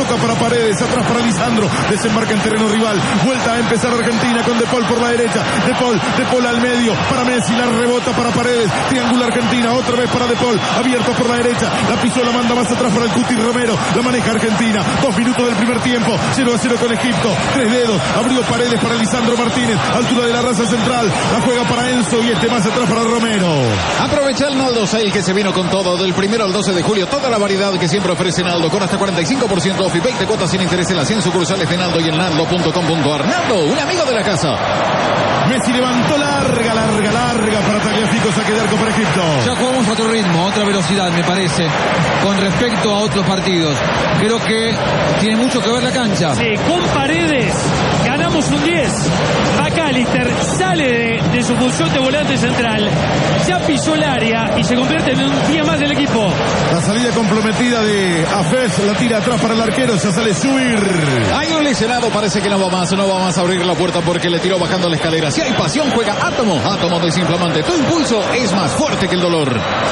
toca para Paredes, atrás para Lisandro, desembarca en terreno rival, vuelta a empezar Argentina con De Paul por la derecha, De Paul al medio, para Messi, la rebota para Paredes, triángulo Argentina, otra vez para De Paul, abierto por la derecha, la pisó, la manda más atrás para el Cuti Romero, la maneja Argentina, 2 minutos del primer tiempo, 0-0 con Egipto, 3 dedos, abrió Paredes para Lisandro Martínez, altura de la raza central, la juega para Enzo y más atrás para Romero. Aprovecha el Naldo Sale que se vino con todo, del 1 al 12 de julio, toda la variedad que siempre ofrece Naldo, con hasta 45% off y 20 cuotas sin interés en las 100 sucursales de Naldo y en naldo.com.ar. Naldo, un amigo de la casa. Messi levantó larga para Tagliafico, saque de arco para Egipto. Ya jugamos a otro ritmo, a otra velocidad, me parece, con respecto a otros partidos. Creo que tiene mucho que ver la cancha. Sí, con Paredes ganamos un 10. McAllister sale de su función de volante central, ya pisó el área y se convierte en un 10 más del equipo. La salida comprometida de Hafez, la tira atrás para el arquero, ya sale Subir. Hay un lesionado, parece que no va más a abrir la puerta porque le tiró bajando la escalera. Si hay pasión, juega Átomo desinflamante. Tu impulso es más fuerte que el dolor.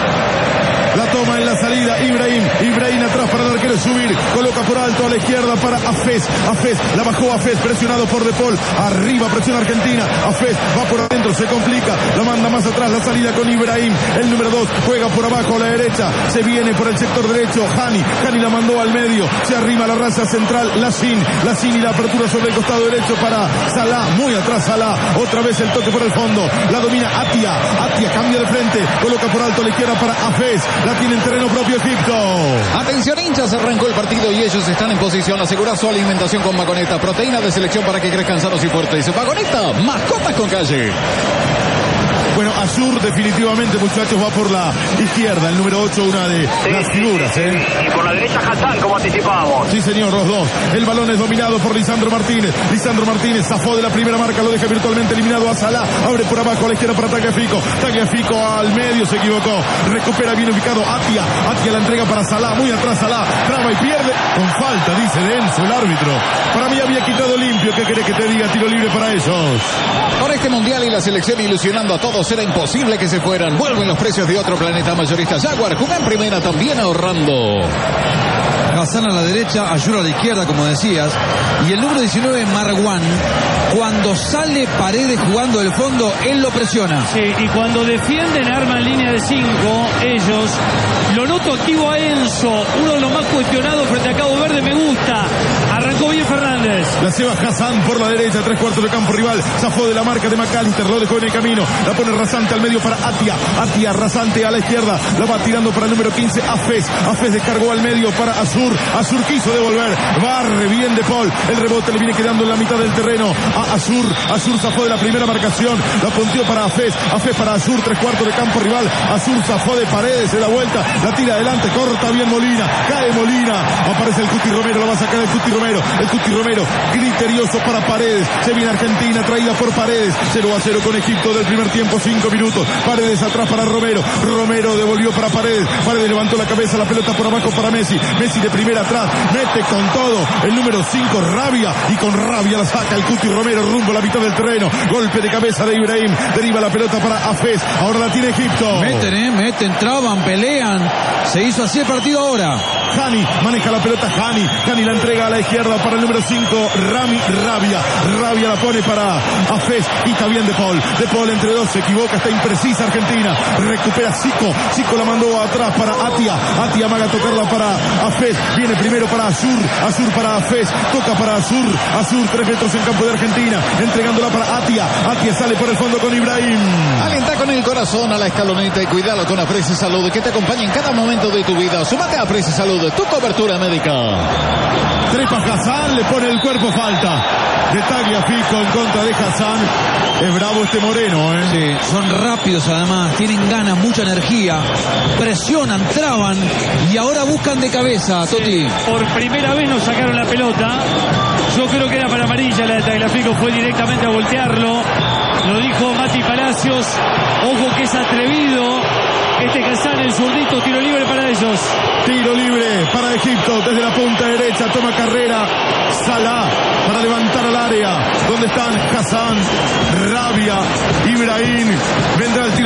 La toma en la salida, Ibrahim atrás para el arquero Subir, coloca por alto a la izquierda para Hafez, la bajó Hafez, presionado por De Paul, arriba presiona Argentina, Hafez va por adentro, se complica, la manda más atrás, la salida con Ibrahim, el número 2, juega por abajo a la derecha, se viene por el sector derecho, Hani la mandó al medio, se arrima la raza central, Lachin y la apertura sobre el costado derecho para Salah, muy atrás Salah, otra vez el toque por el fondo, la domina Atia cambia de frente, coloca por alto a la izquierda para Hafez, la tiene en terreno propio Egipto. Atención hinchas, arrancó el partido y ellos están en posición. Asegura su alimentación con Vagoneta, proteína de selección para que crezcan sanos y fuertes. Vagoneta, mascotas con calle. Bueno, Azur definitivamente, muchachos, va por la izquierda, el número 8, una de las figuras, Y por la derecha Hassan, como anticipábamos. Sí, señor, los dos. El balón es dominado por Lisandro Martínez. Lisandro Martínez zafó de la primera marca, lo deja virtualmente eliminado a Salah. Abre por abajo a la izquierda para Tagliafico al medio, se equivocó. Recupera bien ubicado Atia la entrega para Salah, muy atrás Salah. Traba y pierde. Con falta, dice Denso, el árbitro. Para mí había quitado limpio. ¿Qué querés que te diga? Tiro libre para ellos. Con este mundial y la selección ilusionando a todos, era imposible que se fueran. Vuelven los precios de otro planeta mayorista Jaguar. Juega en primera también ahorrando. Hassan a la derecha, Ayur a la izquierda, como decías. Y el número 19, Marwan, cuando sale Paredes jugando del fondo, él lo presiona. Sí, y cuando defienden, arman línea de 5, ellos. Lo noto activo a Enzo, uno de los más cuestionados frente a Cabo Verde, me gusta. Arrancó bien Fernández. La lleva Hassan por la derecha, 3/4 de campo rival. Zafó de la marca de McAllister, lo dejó en el camino. La pone Rasante al medio para Atia, Rasante a la izquierda. La va tirando para el número 15, Hafez descargó al medio para Azur quiso devolver. Barre bien De Paul. El rebote le viene quedando en la mitad del terreno a Azur zafó de la primera marcación. La punteó para Hafez para Azur, 3/4 de campo rival. Azur zafó de Paredes, se da vuelta. La tira adelante, corta bien Molina. Cae Molina. Aparece el Cuti Romero, lo va a sacar el Cuti Romero. Criterioso para Paredes. Se viene Argentina, traída por Paredes. 0-0 con Egipto del primer tiempo, 5 minutos. Paredes atrás para Romero devolvió para Paredes. Paredes levantó la cabeza, la pelota por abajo para Messi de primera atrás, mete con todo el número 5, Rabia, y con rabia la saca el Cuti Romero rumbo a la mitad del terreno. Golpe de cabeza de Ibrahim, deriva la pelota para Hafez. Ahora la tiene Egipto. Meten, traban, pelean. Se hizo así el partido ahora. Hani maneja la pelota, Hani la entrega a la izquierda para el número 5, Rabia la pone para Hafez, y está bien De Paul entre dos, se equivoca, está imprecisa Argentina, recupera Zico la mandó atrás para Atia amaga tocarla para Hafez, viene primero para Azur para Hafez, toca para Azur 3 metros en campo de Argentina, entregándola para Atia sale por el fondo con Ibrahim. Alienta con el corazón a la escaloneta y cuídalo con Apreci Salud, que te acompaña en cada momento de tu vida. Súmate a Apreci Salud, tu cobertura médica. Trepa Hassan, le pone el cuerpo, falta de Tagliafico en contra de Hassan. Es bravo este moreno, Sí, son rápidos además, tienen ganas, mucha energía, presionan, traban y ahora buscan de cabeza, Toti. Por primera vez nos sacaron la pelota. Yo creo que era para amarilla la de Tagliafico, fue directamente a voltearlo. Lo dijo Mati Palacios. Ojo que es atrevido este Hassan, el zurdito. Tiro libre para ellos. Tiro libre para Egipto desde la punta derecha. Toma carrera Salah para levantar al área. ¿Dónde están? Hassan, Rabia, Ibrahim. Vendrá el tiro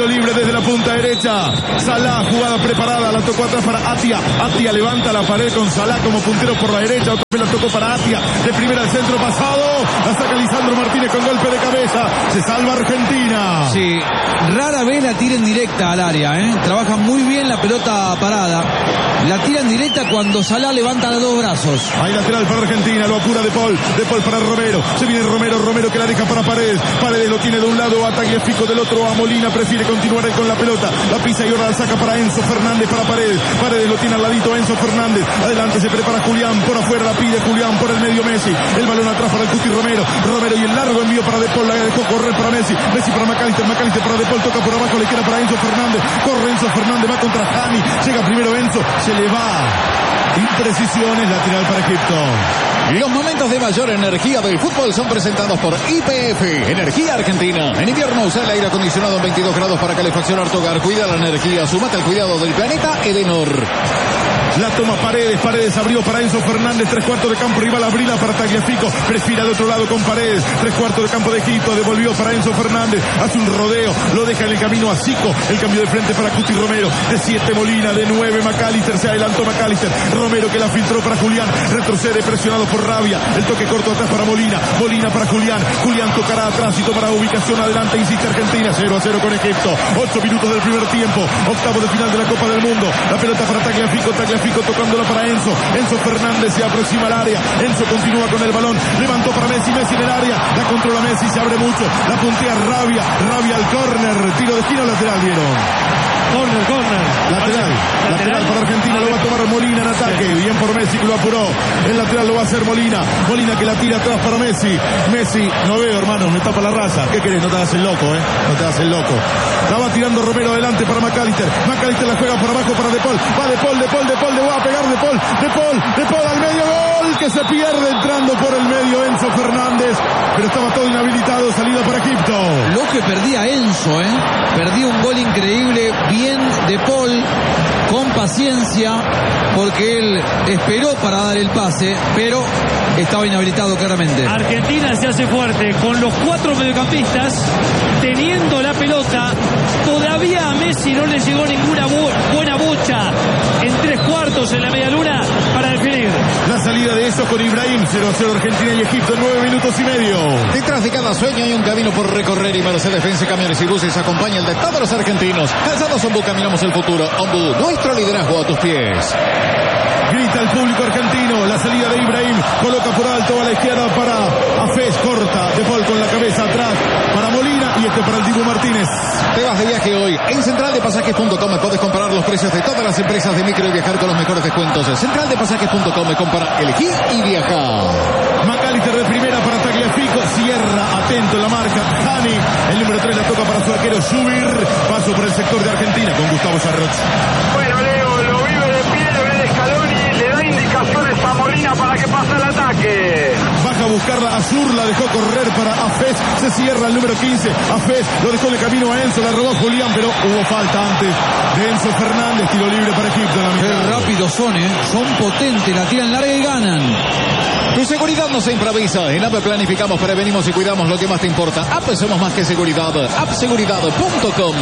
Tiro libre desde la punta derecha. Salah, jugada preparada, la tocó atrás para Atia. Atia levanta la pared con Salah como puntero por la derecha. Otra vez la tocó para Atia. De primera al centro pasado. La saca Lisandro Martínez con golpe de cabeza. Se salva Argentina. Sí, rara vez la tiran directa al área, ¿eh? Trabaja muy bien la pelota parada. La tiran directa cuando Salah levanta los dos brazos. Hay lateral para Argentina, lo apura De Paul para Romero. Se viene Romero que la deja para Paredes. Paredes lo tiene de un lado a Tagliafico, del otro a Molina. Prefiere continuar con la pelota. La pisa y ahora la saca para Enzo Fernández, para Paredes. Paredes lo tiene al ladito a Enzo Fernández. Adelante se prepara Julián, por afuera la pide Julián, por el medio Messi. El balón atrás para el Cuti Romero y el largo envío para De Paul, la dejó correr para Messi para McAllister para De Paul, toca por abajo, le queda para Enzo Fernández. Corre Enzo Fernández, va contra Jani. Llega primero Enzo, se le va. Imprecisiones, lateral para Egipto. Los momentos de mayor energía del fútbol son presentados por YPF, Energía Argentina. En invierno usa el aire acondicionado en 22 grados para calefaccionar tu hogar. Cuida la energía, sumate al cuidado del planeta Edenor. La toma Paredes abrió para Enzo Fernández, 3/4 de campo rival, abrila para Tagliafico, prefiere al otro lado con Paredes, 3/4 de campo de Egipto, devolvió para Enzo Fernández, hace un rodeo, lo deja en el camino a Zico, el cambio de frente para Cuti Romero, de 7 Molina, de 9 McAllister, se adelantó McAllister, Romero que la filtró para Julián, retrocede presionado por Rabia, el toque corto atrás para Molina para Julián tocará atrás y tomará ubicación adelante, insiste Argentina, 0-0 con Egipto, 8 minutos del primer tiempo, octavo de final de la Copa del Mundo, la pelota para Tagliafico tocándola para Enzo Fernández se aproxima al área, Enzo continúa con el balón, levantó para Messi en el área, la controla Messi, se abre mucho, la puntea Rabia al córner, tiro de esquina lateral dieron. Corner. Lateral para Argentina, lo va a tomar Molina en ataque. Bien por Messi que lo apuró. El lateral lo va a hacer Molina que la tira atrás para Messi, no veo hermano, me tapa la raza. ¿Qué querés? No te hagas el loco, no te hagas el loco. La va tirando Romero adelante para McAllister la juega por abajo para De Paul. Va De Paul, le va a pegar De Paul al medio, gol que se pierde entrando por el medio Enzo Fernández, pero estaba todo inhabilitado, salida para Egipto. Lo que perdía Enzo, perdía un gol increíble, bien De Paul, con paciencia, porque él esperó para dar el pase, pero estaba inhabilitado claramente. Argentina se hace fuerte con los 4 mediocampistas teniendo la pelota. Todavía a Messi no le llegó ninguna buena bocha en 3/4 en la media luna para definir. La salida de eso con Ibrahim, 0-0 Argentina y Egipto en 9 minutos y medio. Detrás de cada sueño hay un camino por recorrer y Mercedes-Benz Camiones y Buses acompaña el de todos los argentinos. Calzados Ombú, caminamos el futuro. Ombú, nuestro liderazgo a tus pies. Grita el público argentino, la salida de Ibrahim, coloca por alto a la izquierda para Hafez, corta, De Paul con la cabeza atrás para Molina y para el Dibu Martínez. Te vas de viaje hoy. En centraldepasajes.com puedes comparar los precios de todas las empresas de micro y viajar con los mejores descuentos. Centraldepasajes.com, compara, elegí y viaja. McAllister de primera para Tagliafico, cierra, atento en la marca, Jani, el número 3 la toca para su arquero Subir, paso por el sector de Argentina con Gustavo Sarroch. Bueno, Leo, lo vive de pie, lo ve de Scaloni, le da indicaciones a Molina para que pase el ataque. Baja a buscarla, Azur la dejó correr para Hafez, se cierra el número 15, Hafez lo dejó de camino a Enzo, la robó Julián, pero hubo falta antes de Enzo Fernández, tiro libre para Egipto. Qué rápidos son potentes, la tiran larga y ganan. Tu seguridad no se improvisa. En APP planificamos, prevenimos y cuidamos lo que más te importa. APP somos más que seguridad. appseguridad.com.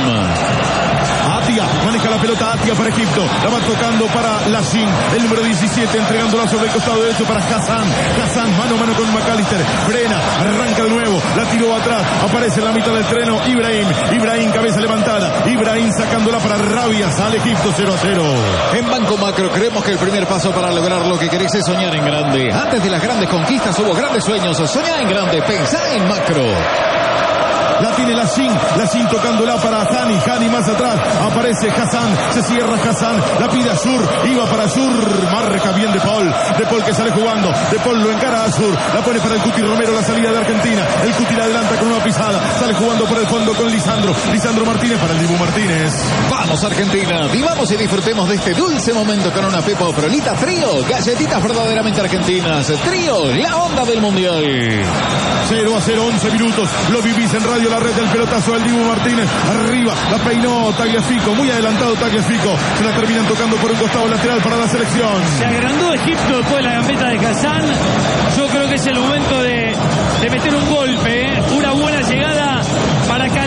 Atia, maneja la pelota Atia para Egipto, la va tocando para Lashin, el número 17, entregándola sobre el costado derecho para Hassan, mano a mano con McAllister, frena, arranca de nuevo, la tiró atrás, aparece en la mitad del terreno Ibrahim, cabeza levantada, Ibrahim sacándola para Rabia, sale Egipto 0-0. En Banco Macro creemos que el primer paso para lograr lo que querés es soñar en grande. Antes de las grandes conquistas hubo grandes sueños, soñá en grande, pensá en macro. La tiene Lashin tocándola para Hani más atrás, aparece Hassan, se cierra Hassan, la pide Azur, iba para Azur, marca bien De Paul que sale jugando, De Paul lo encara a Azur, la pone para el Cuti Romero, la salida de Argentina, el Cuti la adelanta con una pisada, sale jugando por el fondo con Lisandro Martínez para el Dibu Martínez. Vamos Argentina, vivamos y disfrutemos de este dulce momento con una Pepa o Prolita Trío, galletitas verdaderamente argentinas, Trío, la onda del mundial. 0-0, 11 minutos, lo vivís en Radio La Red, del pelotazo del Dibu Martínez, arriba, la peinó Tagliafico, muy adelantado Tagliafico, se la terminan tocando por un costado lateral para la selección. Se agrandó Egipto después de la gambeta de Hassan, yo creo que es el momento de meter un golpe, una buena llegada para calmarlo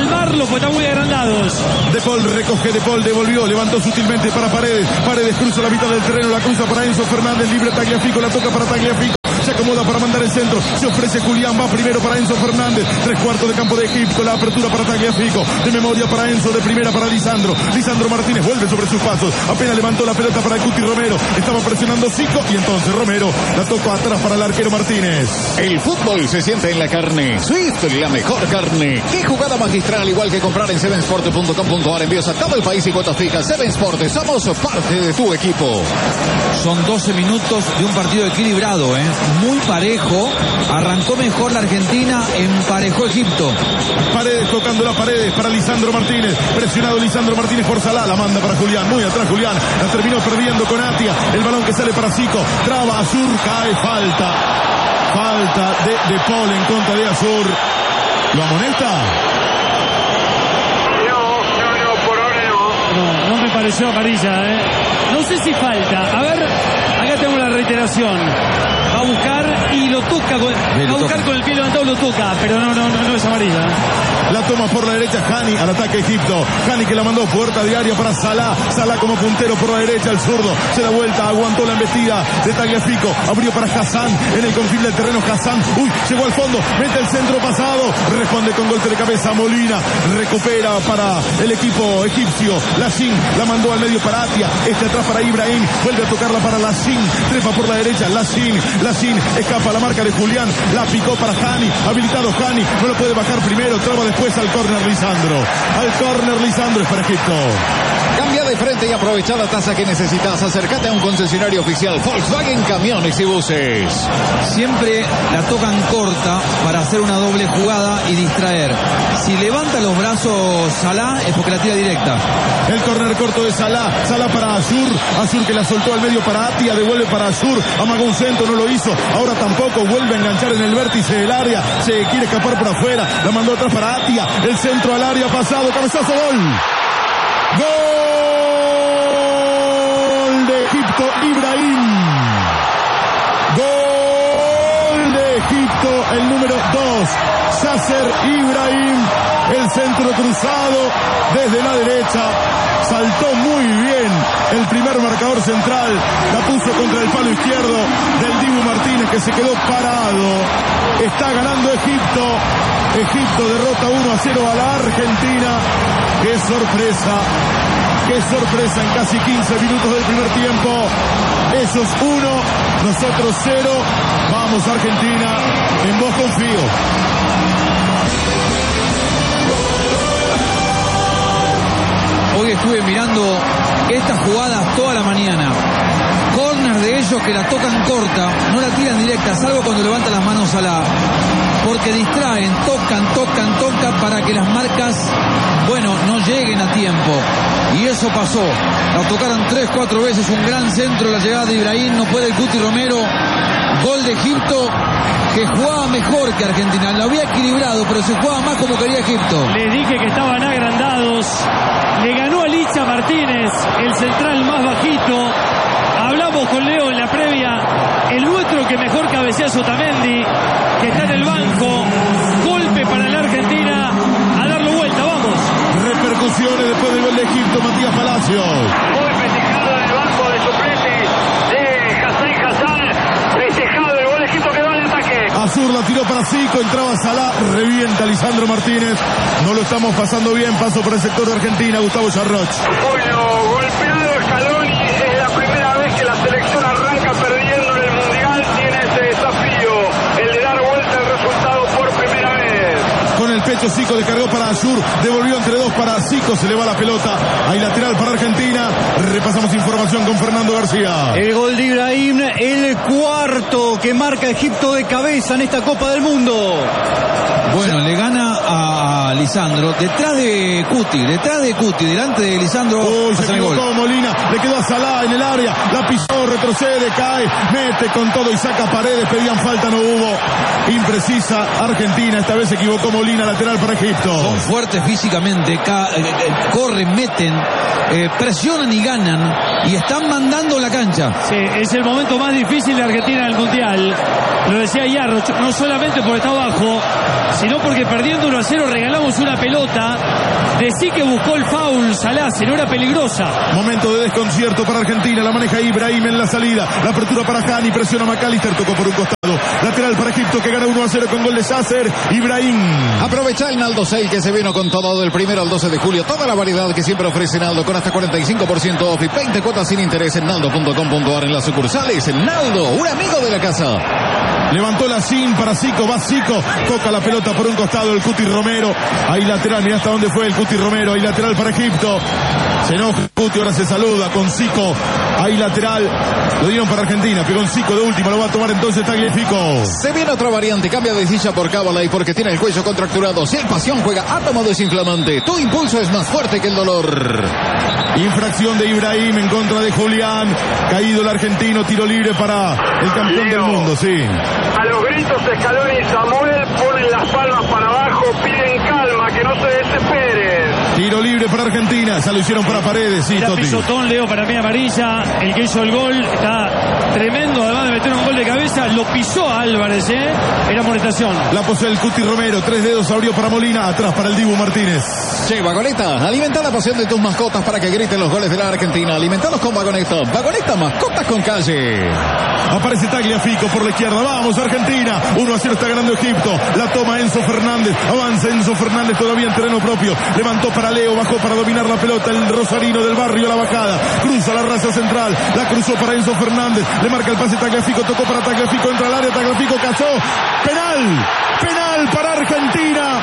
pues están muy agrandados. De Paul recoge, De Paul devolvió, levantó sutilmente para Paredes. Paredes cruza la mitad del terreno, la cruza para Enzo Fernández, libre Tagliafico, la toca para Tagliafico. Se acomoda para mandar el centro, se ofrece Julián, va primero para Enzo Fernández, 3/4 de campo de Egipto, la apertura para Tagliafico, de memoria para Enzo, de primera para Lisandro Martínez vuelve sobre sus pasos, apenas levantó la pelota para Cuti Romero, estaba presionando Zico y entonces Romero la tocó atrás para el arquero Martínez. El fútbol se siente en la carne, Swift, la mejor carne. Qué jugada magistral, igual que comprar en sevensport.com.ar, envíos a todo el país y cuotas fijas. Seven Sport, somos parte de tu equipo. Son 12 minutos de un partido equilibrado, muy parejo. Arrancó mejor la Argentina, emparejó Egipto. Paredes tocando las paredes para Lisandro Martínez, presionado Lisandro Martínez por Salah, la manda para Julián, muy atrás Julián, la terminó perdiendo con Atia, el balón que sale para Zico, traba Azur, cae, falta de Paul en contra de Azur. ¿Lo amonesta? No, por ahora no. No me pareció amarilla, No sé si falta. A ver, acá tengo la reiteración. Va a buscar y lo toca. Va a buscar con el pie levantado, lo toca. Pero no es amarilla. La toma por la derecha Hani al ataque Egipto. Hani que la mandó puerta diaria para Salah. Salah como puntero por la derecha, el zurdo. Se da vuelta, aguantó la embestida de Tagliafico. Abrió para Hassan en el confín del terreno. Hassan, llegó al fondo. Mete el centro pasado. Responde con golpe de cabeza Molina. Recupera para el equipo egipcio. Lashin la mandó al medio para Atia. Atrás para Ibrahim. Vuelve a tocarla para Lashin. Trepa por la derecha. Lashin escapa a la marca de Julián. La picó para Hani. Habilitado Hani. No lo puede bajar primero. Traba después al córner Lisandro. Es para Egipto. Cambia de frente y aprovecha la tasa que necesitas. Acércate a un concesionario oficial Volkswagen Camiones y Buses. Siempre la tocan corta para hacer una doble jugada y distraer. Si levanta los brazos Salah es porque la tira directa. El córner corto de Salah para Azur que la soltó al medio para Atia, devuelve para Azur, amagó un centro, no lo hizo, ahora tampoco, vuelve a enganchar en el vértice del área, se quiere escapar por afuera, la mandó atrás para Atia, el centro al área pasado, cabezazo, gol de Egipto, Ibrahim, gol de Egipto, el número 2, Yasser Ibrahim, el centro cruzado desde la derecha, saltó muy bien el primer marcador central, la puso contra el palo izquierdo del Dibu Martínez que se quedó parado. Está ganando Egipto derrota 1-0 a la Argentina. Qué sorpresa en casi 15 minutos del primer tiempo. Ellos 1, nosotros 0. Vamos Argentina, en vos confío. Hoy estuve mirando estas jugadas toda la mañana. Corner de ellos que la tocan corta, no la tiran directa, salvo cuando levantan las manos a la... Porque distraen, tocan para que las marcas, no lleguen a tiempo. Y eso pasó. La tocaron 3-4 veces, un gran centro, la llegada de Ibrahim, no puede el Cuti Romero. Gol de Egipto, que jugaba mejor que Argentina. Lo había equilibrado, pero se jugaba más como quería Egipto. Les dije que estaban agrandados. Le ganó a Licha Martínez, el central más bajito. Hablamos con Leo en la previa. El nuestro que mejor cabecea Otamendi, que está en el banco. Golpe para la Argentina. A darlo vuelta, vamos. Repercusiones después del gol de Egipto, Matías Palacios. Muy festejado en el banco de suplentes de Hassan. Festejado el gol de Egipto que va al ataque. Azur la tiró para Zico, entraba Salah, revienta Lisandro Martínez. No lo estamos pasando bien, paso por el sector de Argentina, Gustavo Charroch. Bueno, golpeado Scaloni, es la primera vez que la selección arranca perdiendo en el Mundial, tiene ese desafío, el de dar vuelta al resultado por primera vez. Con el pecho Zico descargó para Azur, devolvió entre dos para Zico, se le va la pelota. Hay lateral para Argentina. Repasamos información con Fernando García. El gol de Ibrahim, el cuarto que marca Egipto de cabeza en esta Copa del Mundo. Bueno, le gana a Lisandro, detrás de Cuti, delante de Lisandro. Se equivocó Molina, le quedó a Salah en el área, la pisó, retrocede, cae, mete con todo y saca Paredes, pedían falta, no hubo. Imprecisa Argentina, esta vez se equivocó Molina, lateral para Egipto. Son fuertes físicamente, corren, meten, presionan y ganan, y están mandando la cancha. Sí, es el momento más difícil de Argentina en el Mundial. Lo decía Yarro, no solamente por estar abajo, sino porque perdiendo 1-0 regalamos una pelota. Decí que buscó el foul Salah, si no era peligrosa. Momento de desconcierto para Argentina, la maneja Ibrahim en la salida. La apertura para Hani, presiona a McAllister, tocó por un costado. Lateral para Egipto que gana 1-0 con gol de Yasser Ibrahim. Aprovecha el Naldo Sale que se vino con todo del 1 al 12 de julio. Toda la variedad que siempre ofrece Naldo con hasta 45% off y 20 cuotas sin interés en naldo.com.ar en las sucursales. El Naldo, un amigo de la casa. Levantó la sin para Zico, va Zico, toca la pelota por un costado el Cuti Romero. Ahí lateral, mirá hasta dónde fue el Cuti Romero. Ahí lateral para Egipto. Se enoja Cuti, ahora se saluda con Zico. Ahí lateral, lo dieron para Argentina, pegó un Zico de última, lo va a tomar entonces Tagliafico. Se viene otra variante, cambia de silla por cábala y porque tiene el cuello contracturado. Si hay pasión, juega átomo desinflamante. Tu impulso es más fuerte que el dolor. Infracción de Ibrahim en contra de Julián. Caído el argentino, tiro libre para el campeón del mundo, sí. A los gritos Scaloni y Samuel ponen las palmas para abajo, piden calma, que no se desesperen. Tiro libre para Argentina, ya lo hicieron para Paredes, sí, Era Toti. pisotón, Leo, para mí amarilla. El que hizo el gol está tremendo, además de meter un gol de cabeza, lo pisó a Álvarez, era amonestación. La posee el Cuti Romero, 3 dedos abrió para Molina, atrás para el Dibu Martínez. Che, Vagoneta, alimenta la pasión de tus mascotas para que griten los goles de la Argentina. Alimentalos con Vagoneta. Vagoneta, mascotas con calle. Aparece Tagliafico por la izquierda, vamos Argentina, 1-0 está ganando Egipto, la toma Enzo Fernández, avanza Enzo Fernández todavía en terreno propio, levantó para Leo, bajó para dominar la pelota, el rosarino del barrio, la bajada, cruza la raza central, la cruzó para Enzo Fernández, le marca el pase Tagliafico, tocó para Tagliafico, entra al área, Tagliafico cazó, penal para Argentina,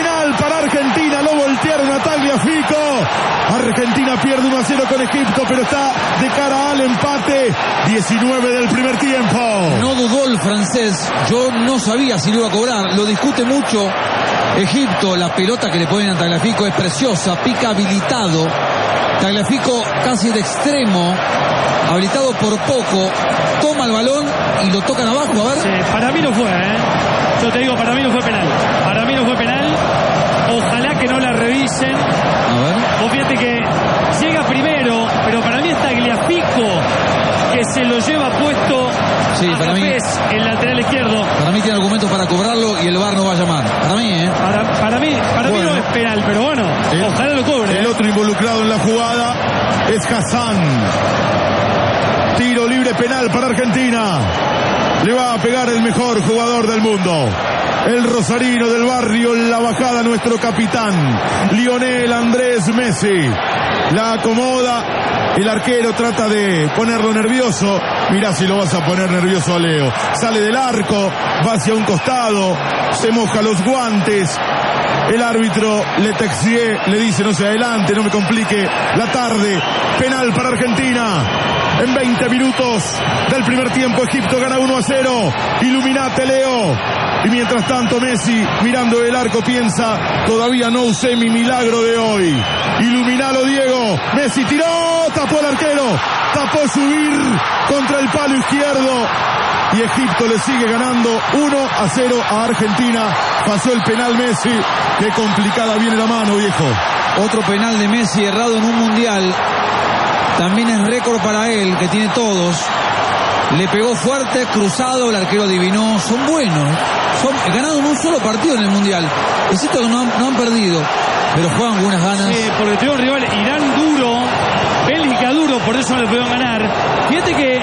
lo voltearon a Tagliafico, Argentina pierde 1-0 con Egipto, pero está de cara al empate, 19 del primer tiempo. No dudó el francés, yo no sabía si lo iba a cobrar, lo discute mucho Egipto, la pelota que le ponen a Tagliafico es preciosa, pica habilitado, Tagliafico casi de extremo, habilitado por poco, toma el balón y lo tocan abajo, a ver. Sí, para mí no fue, yo te digo, para mí no fue penal, ojalá que no la revisen. A ver. Vos fíjate que llega primero, pero para mí es Tagliafico que se lo lleva puesto Sí, a para mí. Cafés, el lateral izquierdo. Para mí tiene argumentos para cobrarlo y el VAR no va a llamar. Para mí, Para mí Bueno. no es penal, pero bueno, ojalá lo cobre. El otro involucrado en la jugada es Hassan. Tiro libre penal para Argentina. Le va a pegar el mejor jugador del mundo. El rosarino del barrio, en la bajada, nuestro capitán, Lionel Andrés Messi. La acomoda, el arquero trata de ponerlo nervioso. Mirá si lo vas a poner nervioso a Leo. Sale del arco, va hacia un costado, se moja los guantes. El árbitro le dice no se adelante, no me complique la tarde. Penal para Argentina. En 20 minutos del primer tiempo Egipto gana 1-0. Iluminate, Leo. Y mientras tanto Messi, mirando el arco, piensa, todavía no usé mi milagro de hoy. Iluminalo, Diego. Messi tiró, tapó el arquero, tapó subir contra el palo izquierdo. Y Egipto le sigue ganando 1-0 a Argentina. Pasó el penal Messi. Qué complicada viene la mano, viejo. Otro penal de Messi errado en un mundial. También es récord para él, que tiene todos. Le pegó fuerte, cruzado, el arquero adivinó. Son buenos. Ganaron un solo partido en el mundial. Es cierto que no han perdido, pero juegan con unas ganas. Sí, porque tuvieron rival Irán duro, Bélgica duro, por eso no le pudieron ganar. Fíjate que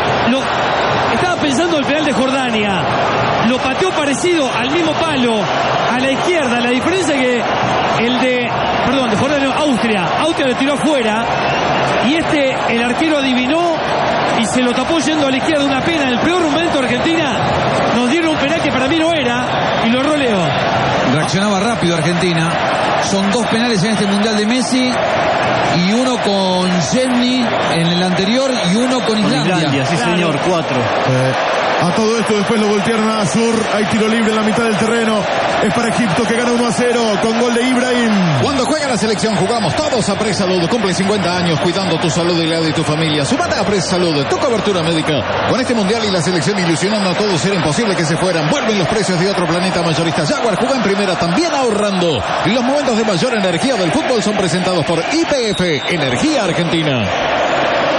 estaba pensando el penal de Jordania. Lo pateó parecido al mismo palo, a la izquierda. La diferencia es que de Jordania, Austria le tiró afuera. Y el arquero adivinó y se lo tapó yendo a la izquierda. Una pena, en el peor momento de Argentina nos dieron un penal que para mí no era y lo erró Leo. Reaccionaba rápido Argentina. Son 2 penales en este mundial de Messi y uno con Jenny en el anterior y uno con Islandia. Sí, Claro. señor, 4. A todo esto después lo voltearon a Azur. Hay tiro libre en la mitad del terreno. Es para Egipto que gana 1-0 con gol de Ibrahim. Cuando juega la selección jugamos todos a Pres Salud. Cumple 50 años cuidando tu salud y la de tu familia. Sumate a Pres Salud, tu cobertura médica. Con este mundial y la selección ilusionando a todos, era imposible que se fueran. Vuelven los precios de otro planeta mayorista. Jaguar juega en primera también ahorrando. Y los momentos de mayor energía del fútbol son presentados por YPF Energía Argentina.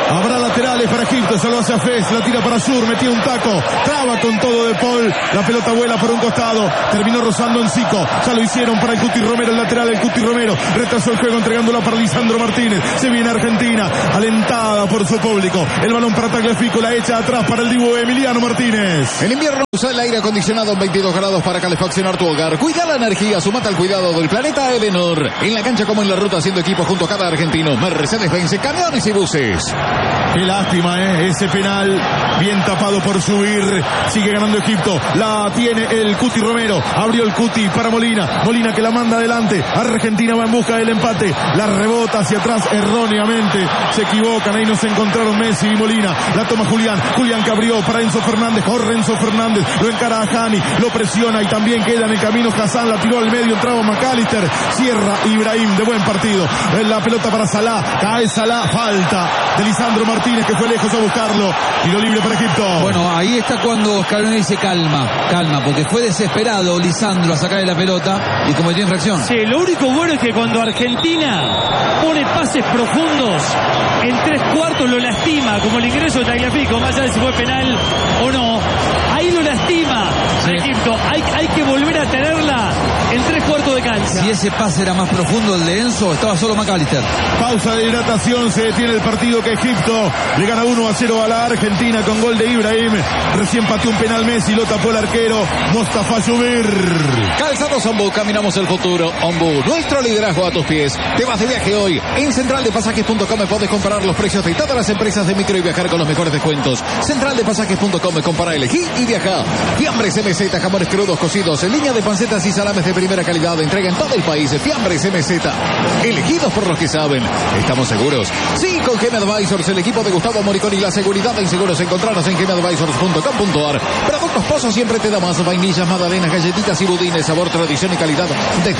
Habrá laterales para Egipto, se lo hace a Fez, la tira para Sur, metió un taco, traba con todo de Paul, la pelota vuela por un costado, terminó rozando en Zico, ya lo hicieron para el Cuti Romero, el lateral, el Cuti Romero, retrasó el juego entregándola para Lisandro Martínez, se viene Argentina, alentada por su público, el balón para Tagliafico, la echa atrás para el Dibu Emiliano Martínez. En invierno usa el aire acondicionado en 22 grados para calefaccionar tu hogar. Cuida la energía, sumate al cuidado del planeta Edenor. En la cancha como en la ruta, haciendo equipo junto a cada argentino. Mercedes-Benz, camiones y buses. Qué lástima, ese penal bien tapado por Subir. Sigue ganando Egipto, la tiene el Cuti Romero, abrió el Cuti para Molina, Molina que la manda adelante, Argentina va en busca del empate, la rebota hacia atrás erróneamente, se equivocan, ahí no se encontraron Messi y Molina, la toma Julián que abrió para Enzo Fernández, corre Enzo Fernández, lo encara a Hani, lo presiona y también queda en el camino Hassan, la tiró al medio, entraba McAllister, cierra Ibrahim, de buen partido, la pelota para Salah, cae Salah, falta de Lisandro Martínez que fue lejos a buscarlo, tiro libre para Egipto. Bueno, ahí está cuando Scaloni dice calma, porque fue desesperado Lisandro a sacarle la pelota y cometió infracción. Sí, lo único bueno es que cuando Argentina pone pases profundos, en 3/4 lo lastima, como el ingreso de Tagliafico, más allá de si fue penal o no, ahí lo lastima a Egipto, hay que volver a tenerla en 3/4 de cancha. Si ese pase era más profundo el de Enzo, estaba solo McAllister. Pausa de hidratación, se detiene el partido que Egipto le gana 1-0 a la Argentina con gol de Ibrahim. Recién pateó un penal Messi, lo tapó el arquero Mostafa Subir. Calzados Ombu, caminamos el futuro. Ombu, nuestro liderazgo a tus pies. Te vas de viaje hoy. En centraldepasajes.com podés comparar los precios de todas las empresas de micro y viajar con los mejores descuentos. Centraldepasajes.com, compara, elegí y viaja. Fiambres MZ, jamones crudos cocidos, en línea de pancetas y salames de primera calidad. Entrega en todo el país. Fiambres MZ, elegidos por los que saben. ¿Estamos seguros? Sí, con Gem Advisors, el equipo de Gustavo Moriconi y la seguridad de Inseguros. Encontrarnos en gemadvisors.com.ar. Productos Pozo siempre te da más. Vainillas, magdalenas, galletitas y budines. Sabor, tradición y calidad desde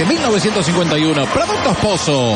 1951. Productos Pozo.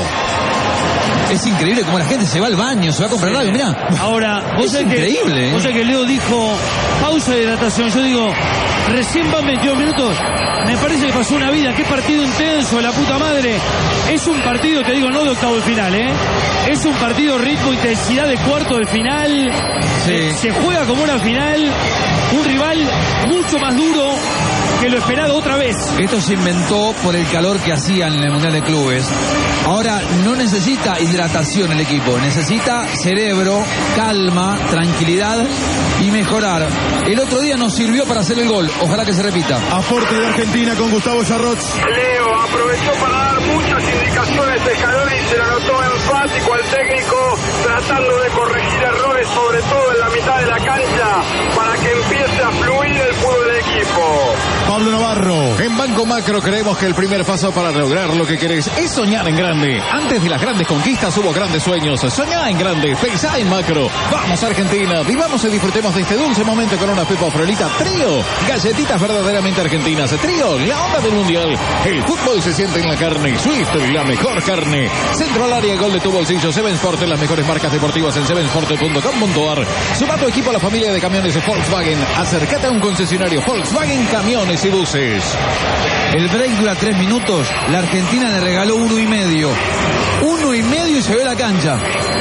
Es increíble cómo la gente se va al baño, se va a comprar algo, mirá. Ahora, es increíble. Vos sabés que Leo dijo pausa de hidratación. Yo digo, recién van 22 minutos. Me parece que pasó una vida. Qué partido intenso, la puta madre. Es un partido, te digo, no de octavo de final, Es un partido ritmo, intensidad de cuarto de final. Sí. Se juega como una final. Un rival mucho más duro que lo esperado otra vez. Esto se inventó por el calor que hacían en el Mundial de Clubes. Ahora no necesita hidratación el equipo, necesita cerebro, calma, tranquilidad y mejorar. El otro día nos sirvió para hacer el gol, ojalá que se repita. Aporte de Argentina con Gustavo Yarroz. Leo aprovechó para dar muchas indicaciones de Scaloni y se la notó enfático al técnico, tratando de corregir errores, sobre todo en la mitad de la cancha, para que empiece a fluir el fútbol del equipo. Pablo Navarro. En Banco Macro creemos que el primer paso para lograr lo que querés es soñar en grande. Antes de las grandes conquistas hubo grandes sueños. Soñá en grande, pensá en macro. Vamos Argentina, vivamos y disfrutemos de este dulce momento con una Pepa Frolita Trío. Galletitas verdaderamente argentinas. Trío, la onda del mundial. El fútbol se siente en la carne. Swift, la mejor carne. Centro al área, gol de tu bolsillo. Seven Sport, las mejores marcas deportivas en sevensport.com.ar. Suma tu equipo a la familia de camiones de Volkswagen. Acércate a un concesionario Volkswagen Camiones y Buses. El break dura 3 minutos. La Argentina le regaló 1,5. 1,5 y se ve la cancha.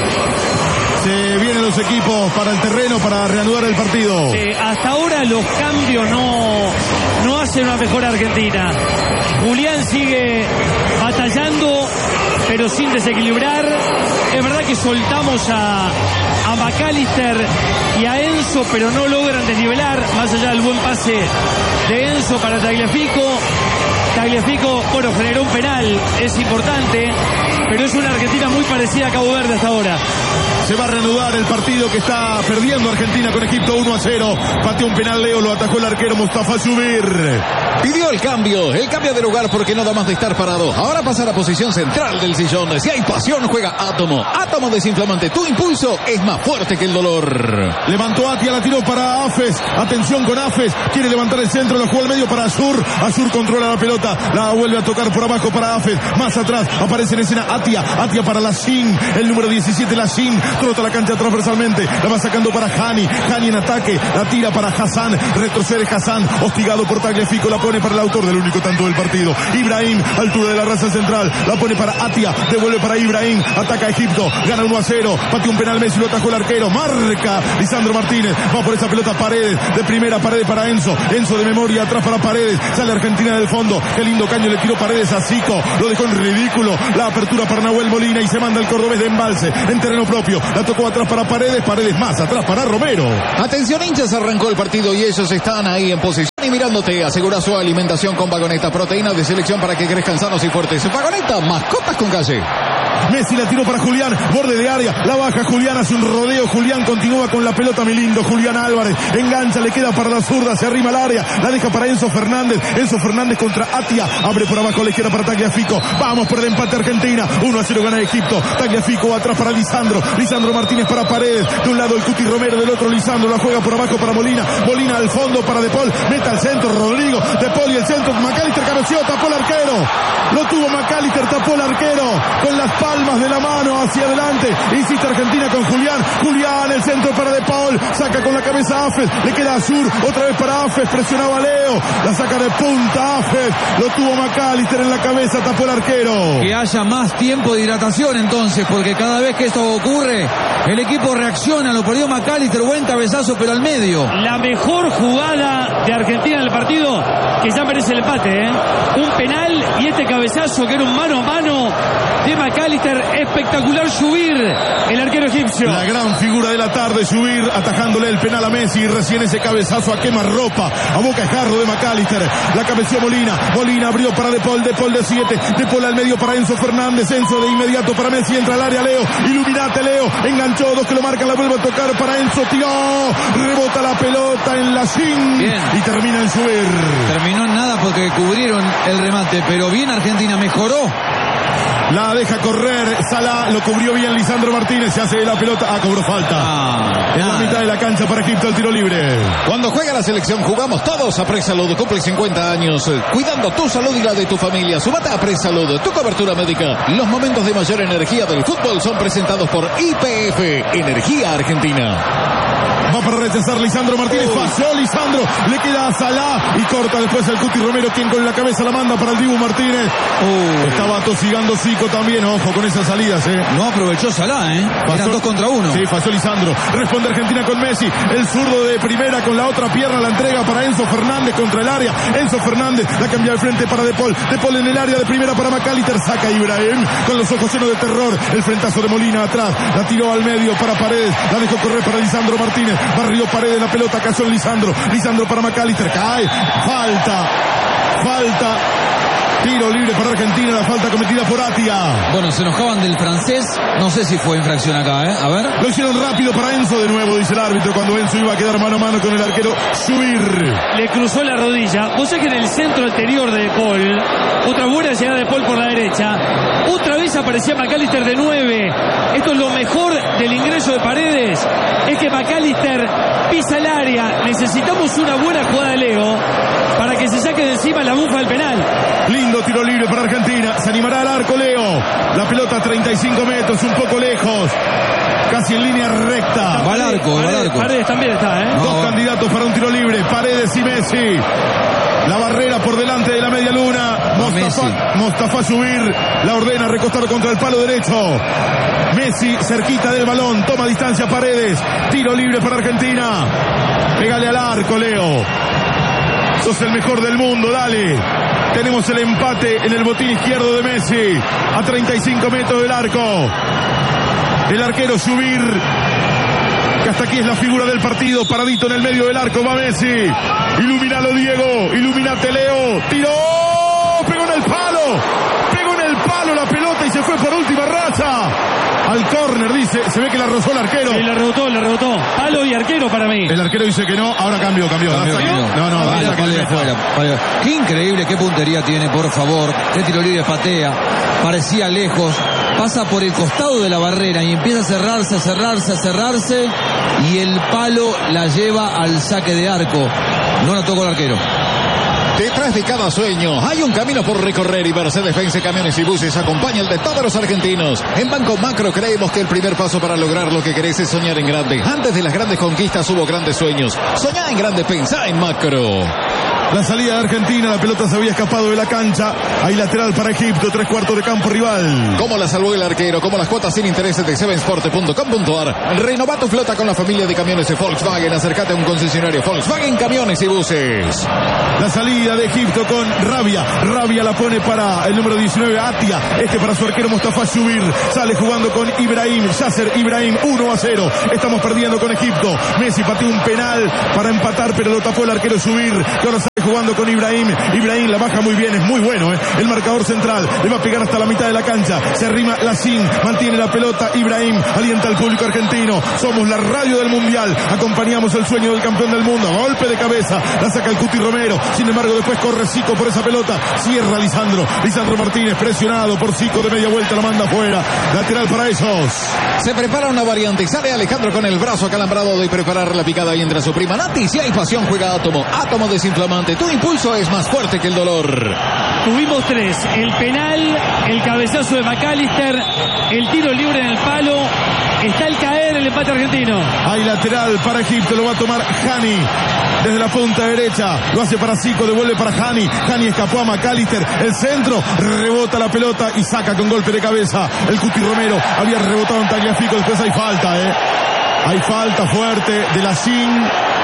Se vienen los equipos para el terreno para reanudar el partido. Hasta ahora los cambios no hacen una mejor Argentina. Julián sigue batallando, pero sin desequilibrar. Es verdad que soltamos a McAllister y a Enzo, pero no logran desnivelar, más allá del buen pase de Enzo para Tagliafico. Tagliafico, bueno, generó un penal, es importante, pero es una Argentina muy parecida a Cabo Verde hasta ahora. Se va a reanudar el partido que está perdiendo Argentina con Egipto 1-0. Pateó un penal Leo, lo atajó el arquero Mostafa Subir. Pidió el cambio de lugar porque no da más de estar parado. Ahora pasa a la posición central del sillón. Si hay pasión, juega Átomo. Átomo desinflamante. Tu impulso es más fuerte que el dolor. Levantó Atia, la tiró para Afes. Atención con Afes. Quiere levantar el centro, lo jugó al medio para Azur. Azur controla la pelota. La vuelve a tocar por abajo para Afes. Más atrás aparece en escena Atia. Atia para Lashin. El número 17, Lashin. Trota la cancha transversalmente. La va sacando para Hani. Hani en ataque. La tira para Hassan. Retrocede Hassan. Hostigado por Tagliafico. La pone pone para el autor del único tanto del partido. Ibrahim, altura de la raza central. La pone para Atia. Devuelve para Ibrahim. Ataca a Egipto. Gana 1-0. Patea un penal Messi. Lo atajó el arquero. Marca Lisandro Martínez. Va por esa pelota Paredes. De primera Paredes para Enzo. Enzo de memoria. Atrás para Paredes. Sale Argentina del fondo. Qué lindo caño le tiró Paredes a Zico. Lo dejó en ridículo. La apertura para Nahuel Molina. Y se manda el cordobés de embalse. En terreno propio. La tocó atrás para Paredes. Paredes más. Atrás para Romero. Atención, hinchas, arrancó el partido y ellos están ahí en posición y mirándote. Asegura su alimentación con Vagoneta, proteínas de selección para que crezcan sanos y fuertes. Vagoneta, mascotas con calle. Messi la tiró para Julián, borde de área, la baja Julián, hace un rodeo, Julián continúa con la pelota, mi lindo Julián Álvarez, engancha, le queda para la zurda, se arrima al área, la deja para Enzo Fernández contra Atia, abre por abajo a la izquierda para Tagliafico, vamos por el empate Argentina, 1-0 gana Egipto, Tagliafico atrás para Lisandro Martínez para Paredes, de un lado el Cuti Romero, del otro Lisandro, la juega por abajo para Molina al fondo para De Paul, mete al centro Rodrigo, De Paul y el centro, McAllister cabeció, tapó el arquero, lo tuvo McAllister, tapó el arquero, con las palmas de la mano hacia adelante, insiste Argentina con Julián, el centro para De Paul, saca con la cabeza Afes, le queda Azur, otra vez para Afes, presionaba a Leo, la saca de punta Afes, lo tuvo McAllister en la cabeza, tapó el arquero. Que haya más tiempo de hidratación entonces, porque cada vez que esto ocurre, el equipo reacciona, lo perdió McAllister, buen cabezazo pero al medio. La mejor jugada de Argentina en el partido, que ya merece el empate, un penal y este cabezazo que era un mano a mano de McAllister, espectacular subir el arquero egipcio. La gran figura de la tarde, subir, atajándole el penal a Messi, y recién ese cabezazo a quemarropa, a boca de jarro de McAllister, la cabeció Molina abrió para De Paul de 7, De Paul al medio para Enzo Fernández, Enzo de inmediato para Messi, entra al área Leo, iluminate Leo, enganchó, dos que lo marcan, la vuelve a tocar para Enzo, tiró, rebota la pelota en la shin y termina en subir. Terminó en nada porque cubrieron el remate, pero bien Argentina, mejoró. La deja correr, Salah, lo cubrió bien Lisandro Martínez, se hace de la pelota, cobró falta. En la mitad de la cancha para Egipto el tiro libre. Cuando juega la selección jugamos todos a Presalud, cumple 50 años, cuidando tu salud y la de tu familia. Súbate a Presalud, tu cobertura médica. Los momentos de mayor energía del fútbol son presentados por YPF, Energía Argentina. Va para rechazar Lisandro Martínez, pasó Lisandro, le queda a Salah y corta después el Cuti Romero, quien con la cabeza la manda para el Dibu Martínez. Estaba tosigando Zico también, ojo con esas salidas. No aprovechó Salah, eran 2 contra 1. Sí, pasó Lisandro, responde Argentina con Messi, el zurdo de primera con la otra pierna, la entrega para Enzo Fernández contra el área, Enzo Fernández, la cambia de frente para De Paul en el área de primera para McAllister, saca Ibrahim con los ojos llenos de terror, el frentazo de Molina atrás, la tiró al medio para Paredes, la dejó correr para Lisandro Martínez, barrió Paredes, la pelota cayó en Lisandro para McAllister, cae, falta, tiro libre para Argentina, la falta cometida por Atia. Bueno, se enojaban del francés, no sé si fue infracción acá, a ver. Lo hicieron rápido para Enzo de nuevo, dice el árbitro, cuando Enzo iba a quedar mano a mano con el arquero Subir. Le cruzó la rodilla, vos sabés que en el centro anterior de De Paul, otra buena llegada de Paul por la derecha, otra vez aparecía McAllister de 9, esto es lo mejor del ingreso de Paredes, es que McAllister pisa el área, necesitamos una buena jugada de Leo, para que se saque de encima la bufa del penal. Lindo tiro libre para Argentina, se animará al arco Leo, la pelota a 35 metros, un poco lejos, casi en línea recta. Va al arco. Paredes también está, Dos candidatos para un tiro libre, Paredes y Messi. La barrera por delante de la media luna. Mostafa Subir la ordena recostar contra el palo derecho. Messi cerquita del balón, toma distancia Paredes. Tiro libre para Argentina. Pégale al arco, Leo. Sos el mejor del mundo, dale. Tenemos el empate en el botín izquierdo de Messi. A 35 metros del arco. El arquero Subir, que hasta aquí es la figura del partido, paradito en el medio del arco, va Messi. Ilumínalo, Diego. Ilumínate, Leo. Tiró. Pegó en el palo la pelota y se fue por última racha. Al córner, dice. Se ve que la rozó el arquero. Sí, la rebotó. Palo y arquero para mí. El arquero dice que no. Ahora cambió. No. Qué increíble, qué puntería tiene, por favor. Qué tiro libre, patea. Parecía lejos. Pasa por el costado de la barrera y empieza a cerrarse y el palo la lleva al saque de arco. No la tocó el arquero. Detrás de cada sueño hay un camino por recorrer y Mercedes-Benz Camiones y Buses acompaña el de todos los argentinos. En Banco Macro creemos que el primer paso para lograr lo que querés es soñar en grande. Antes de las grandes conquistas hubo grandes sueños. Soñá en grande, pensá en Macro. La salida de Argentina, la pelota se había escapado de la cancha. Hay lateral para Egipto, 3/4 de campo rival. ¿Cómo la salvó el arquero? ¿Cómo las cuotas sin intereses de sevensport.com.ar? Renová tu flota con la familia de camiones de Volkswagen. Acércate a un concesionario Volkswagen Camiones y Buses. La salida de Egipto con Rabia. Rabia la pone para el número 19, Atia. Para su arquero Mustafa Shubir. Sale jugando con Ibrahim. Yasser Ibrahim, 1-0. Estamos perdiendo con Egipto. Messi pateó un penal para empatar, pero lo tapó el arquero Shubir, que ahora sale jugando con Ibrahim. Ibrahim la baja muy bien, es muy bueno, el marcador central. Le va a pegar hasta la mitad de la cancha. Se arrima Lacín, mantiene la pelota Ibrahim. Alienta al público argentino. Somos la radio del mundial. Acompañamos el sueño del campeón del mundo. Golpe de cabeza. La saca el Cuti Romero. Sin embargo, después corre Zico por esa pelota. Cierra Lisandro. Lisandro Martínez, presionado por Zico, de media vuelta la manda afuera. Lateral para ellos. Se prepara una variante. Sale Alejandro con el brazo acalambrado de preparar la picada y entra su prima Nati. Si hay pasión, juega Átomo. Átomo desinflamante. Tu impulso es más fuerte que el dolor. Tuvimos 3. El penal, el cabezazo de McAllister, el tiro libre en el palo. Está el caer, el empate argentino. Hay lateral para Egipto, lo va a tomar Hani. Desde la punta derecha, lo hace para Zico, devuelve para Hani. Hani escapó a McAllister, el centro, rebota la pelota y saca con golpe de cabeza. El Cuti Romero había rebotado en Tagliafico, después hay falta, Hay falta fuerte de Lacín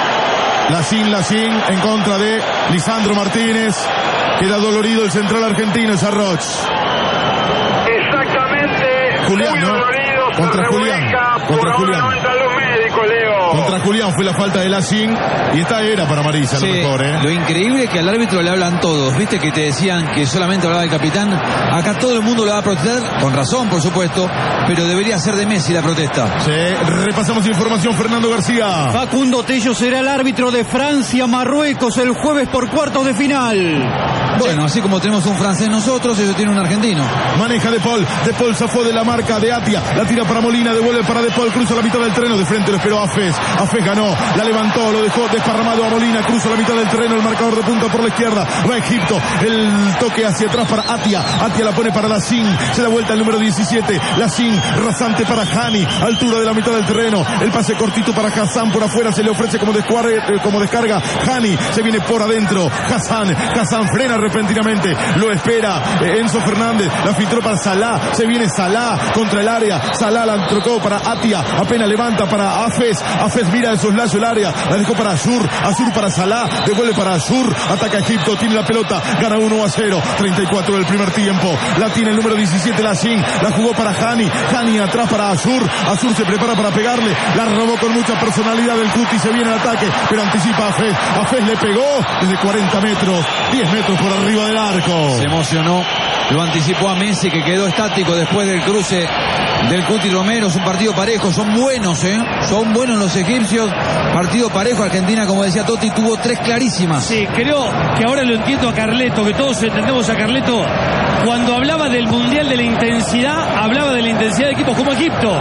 en contra de Lisandro Martínez. Queda dolorido el central argentino, Sarroch. Exactamente. Julián, ¿no? Contra Julián. Contra Julián fue la falta de Lacín y esta era para Marisa, sí, lo mejor, Lo increíble es que al árbitro le hablan todos. Viste que te decían que solamente hablaba el capitán. Acá todo el mundo lo va a protestar, con razón, por supuesto, pero debería ser de Messi la protesta. Sí, repasamos información, Fernando García. Facundo Tello será el árbitro de Francia-Marruecos el jueves por cuartos de final. Bueno, así como tenemos un francés nosotros, ellos tienen un argentino. Maneja De Paul zafó de la marca de Atia, la tira para Molina, devuelve para De Paul, cruza la mitad del terreno, de frente lo esperó Afes ganó, la levantó, lo dejó desparramado a Molina, cruza la mitad del terreno, el marcador de punta por la izquierda, va Egipto, el toque hacia atrás para Atia la pone para Lacín, se da vuelta el número 17, Lacín, rasante para Hani, altura de la mitad del terreno, el pase cortito para Hassan, por afuera se le ofrece como descarga, Hani, se viene por adentro, Hassan frena repentinamente, lo espera Enzo Fernández, la filtró para Salah, se viene Salah contra el área, Salah la trocó para Atia, apenas levanta para Afes mira de soslayo el área, la dejó para Azur para Salah, devuelve para Azur, ataca Egipto, tiene la pelota, gana 1-0, 34 del primer tiempo, la tiene el número 17 Lacín, la jugó para Hani atrás para Azur se prepara para pegarle, la robó con mucha personalidad el Cuti, se viene el ataque, pero anticipa a Afes le pegó desde 40 metros, 10 metros por arriba del arco. Se emocionó, lo anticipó a Messi, que quedó estático después del cruce del Cuti Romero. Es un partido parejo, son buenos, son buenos los egipcios, partido parejo. Argentina, como decía Totti, tuvo 3 clarísimas. Sí, creo que ahora lo entiendo a Carleto, que todos entendemos a Carleto, cuando hablaba del mundial de la intensidad, hablaba de la intensidad de equipos como Egipto.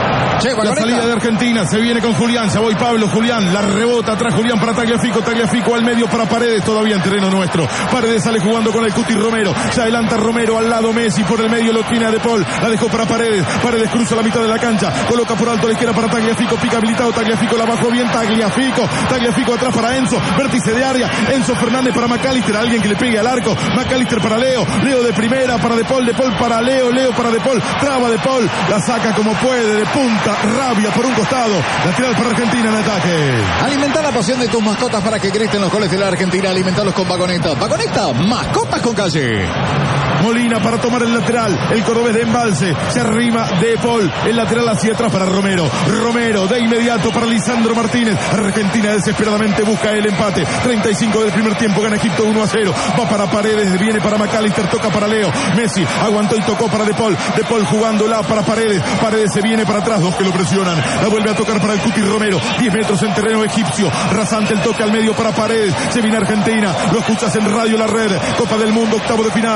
La salida de Argentina, se viene con Julián, ya voy Pablo, Julián, la rebota atrás Julián para Tagliafico al medio para Paredes, todavía en terreno nuestro, Paredes sale jugando con el Cuti Romero, se adelanta Romero, al lado Messi, por el medio lo tiene a De Paul, la dejó para Paredes cruza la mitad de la cancha, coloca por alto a la izquierda para Tagliafico, pica habilitado, Tagliafico la bajó bien, Tagliafico atrás para Enzo, vértice de área, Enzo Fernández para McAllister, alguien que le pegue al arco, McAllister para Leo de primera para De Paul para Leo para De Paul, traba De Paul, la saca como puede, de punta, Rabia por un costado, lateral para Argentina en ataque. Alimenta la pasión de tus mascotas para que griten los goles de la Argentina, alimentarlos con Vagoneta, mascotas con calle. Molina para tomar el lateral, el cordobés de Embalse, se arrima De Paul, el lateral hacia atrás para Romero de inmediato para Lisandro Martínez, Argentina desesperadamente busca el empate, 35 del primer tiempo, gana Egipto 1-0, va para Paredes, viene para McAllister, toca para Leo, Messi aguantó y tocó para De Paul jugándola para Paredes se viene para atrás, 2 que lo presionan, la vuelve a tocar para el Cuti Romero, 10 metros en terreno egipcio, rasante el toque al medio para Paredes, se viene Argentina, lo escuchas en Radio La Red, Copa del Mundo, octavo de final, el pase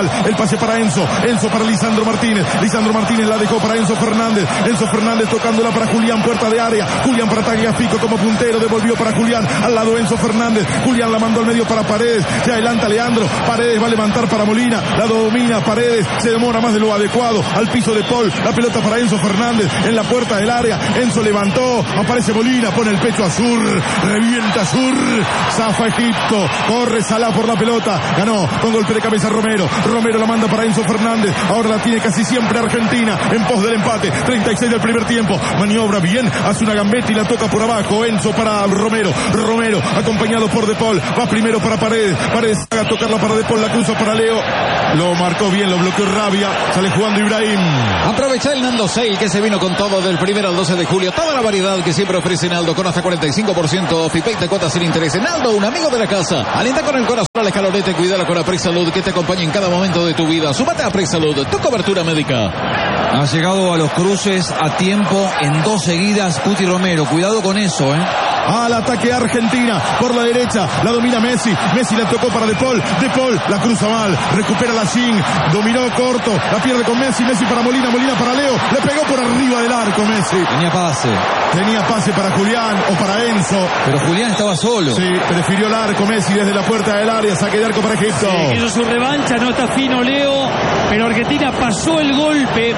pase para Enzo para Lisandro Martínez la dejó para Enzo Fernández tocándola para Julián, puerta de área, Julián para Tagliafico como puntero, devolvió para Julián, al lado Enzo Fernández, Julián la mandó al medio para Paredes, se adelanta Leandro, Paredes va a levantar para Molina, la domina Paredes, se demora más de lo adecuado, al piso de Paul, la pelota para Enzo Fernández, en la puerta del área, Enzo levantó, aparece Molina, pone el pecho a Sur, revienta Sur, zafa Egipto, corre Salah por la pelota, ganó con golpe de cabeza Romero la manda para Enzo Fernández, ahora la tiene casi siempre Argentina, en pos del empate, 36 del primer tiempo, maniobra bien, hace una gambeta y la toca por abajo, Enzo para Romero acompañado por De Paul, va primero para Paredes a tocarla para De Paul, la cruza para Leo, lo marcó bien, lo bloqueó Rabia, sale jugando Ibrahim. Aprovecha el Naldo Sale que se vino con todo del 1 al 12 de julio, toda la variedad que siempre ofrece Naldo con hasta 45% off y 20 cuotas sin interés. Naldo, un amigo de la casa, alienta con el corazón al escalonete, cuídala con Apresalud que te acompaña en cada momento de tu vida. Súmate a Apresalud, tu cobertura médica. Ha llegado a los cruces a tiempo en 2 seguidas Cuti Romero, cuidado con eso, Al ataque Argentina, por la derecha, la domina Messi la tocó para De Paul, la cruza mal, recupera la Shin, dominó corto, la pierde con Messi para Molina para Leo, le pegó por arriba del arco Messi. Tenía pase para Julián o para Enzo. Pero Julián estaba solo. Sí, prefirió el arco Messi desde la puerta del área, saque de arco para Egipto. Sí, hizo su revancha, no está fino Leo, pero Argentina pasó el golpe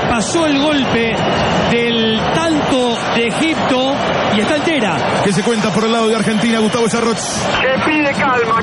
del tanto de Egipto y está entera. Que se cuenta por el lado de Argentina, Gustavo Charroch. Que pide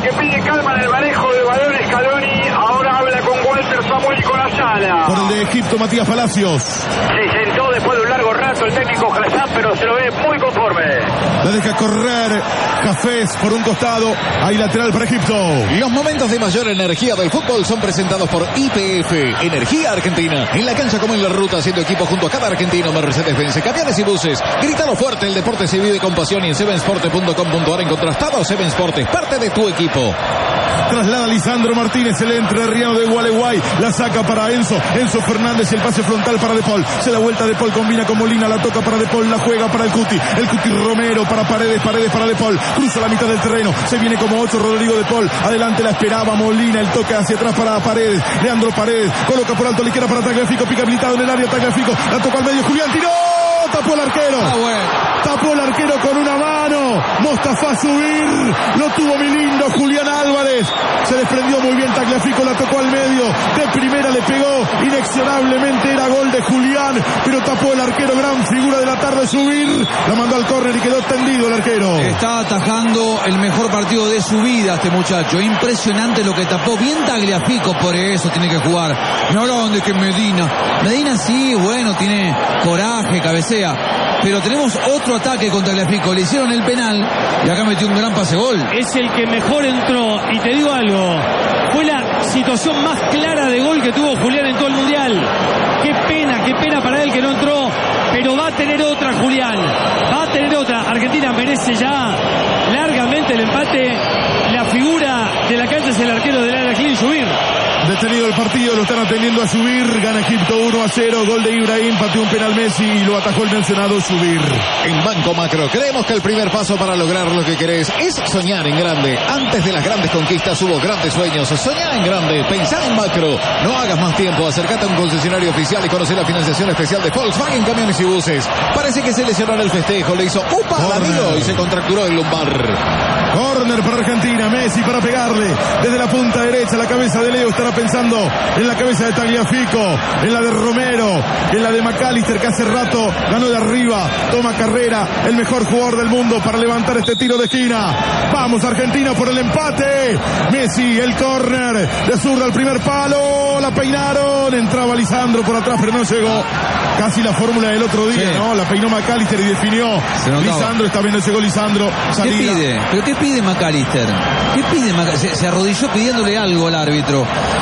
calma en el manejo del balón Scaloni. Ahora habla con Walter Samuel y con Ayala. Por el de Egipto, Matías Palacios. Se sentó después de un largo rato el técnico Hassan, pero se lo ve muy conforme. La deja correr Cafés por un costado. Hay lateral para Egipto. Los momentos de mayor energía del fútbol son presentados por YPF, Energía Argentina. En la cancha como en la ruta, haciendo equipo junto a cada argentino. Mercedes-Benz, camiones y buses. Grítalo fuerte, el deporte se vive con pasión y en sevensporte.com.ar encontrás todo Seven Sport, parte de tu equipo. Traslada Lisandro Martínez, el entrerriano de Gualeguay, la saca para Enzo Fernández, el pase frontal para De Paul, se da vuelta De Paul, combina con Molina, la toca para De Paul, la juega para el Cuti Romero para Paredes para De Paul, cruza la mitad del terreno, se viene como 8 Rodrigo De Paul, adelante la esperaba Molina, el toque hacia atrás para Paredes, Leandro Paredes, coloca por alto la izquierda para Tagliafico, pica habilitado en el área Tagliafico, la toca al medio, Julián tiró, tapó el arquero, tapó el arquero con una mano, Mostafa subir, lo tuvo mi lindo Julián Álvarez, se desprendió muy bien Tagliafico, la tocó al medio, de primera le pegó, inexorablemente era gol de Julián, pero tapó el arquero, gran figura de la tarde subir, la mandó al córner y quedó tendido el arquero. Está atajando el mejor partido de su vida este muchacho, impresionante lo que tapó, bien Tagliafico, por eso tiene que jugar. No hablaban de que Medina sí, bueno, tiene coraje, cabecea, pero tenemos otro ataque contra Tagliafico, le hicieron el penal y acá metió un gran pase gol. Es el que mejor entró y te digo algo, fue la situación más clara de gol que tuvo Julián en todo el mundial. Qué pena para él que no entró, pero va a tener otra Julián, va a tener otra. Argentina merece ya largamente el empate. La figura de la cancha es el arquero del Al-Ahly, Subir. Detenido el partido, lo están atendiendo a Subir, gana Egipto 1-0, gol de Ibrahim, pateó un penal Messi y lo atajó el mencionado Subir. En Banco Macro creemos que el primer paso para lograr lo que querés es soñar en grande. Antes de las grandes conquistas hubo grandes sueños. Soñá en grande, pensá en macro. No hagas más tiempo, acércate a un concesionario oficial y conoce la financiación especial de Volkswagen Camiones y Buses. Parece que se lesionó en el festejo, le hizo upa al amigo y se contracturó el lumbar. Corner para Argentina, Messi para pegarle desde la punta derecha, la cabeza de Leo estará pensando en la cabeza de Tagliafico, en la de Romero, en la de McAllister que hace rato ganó de arriba, toma carrera, el mejor jugador del mundo para levantar este tiro de esquina. Vamos Argentina por el empate, Messi, el córner de zurda al primer palo, la peinaron, entraba Lisandro por atrás pero no llegó. Casi la fórmula del otro día, sí. ¿No? La peinó McAllister y definió Lisandro, esta vez no llegó Lisandro. Salida. ¿Qué pide? ¿Pero qué pide McAllister? ¿Qué pide McAllister? Se arrodilló pidiéndole algo al árbitro.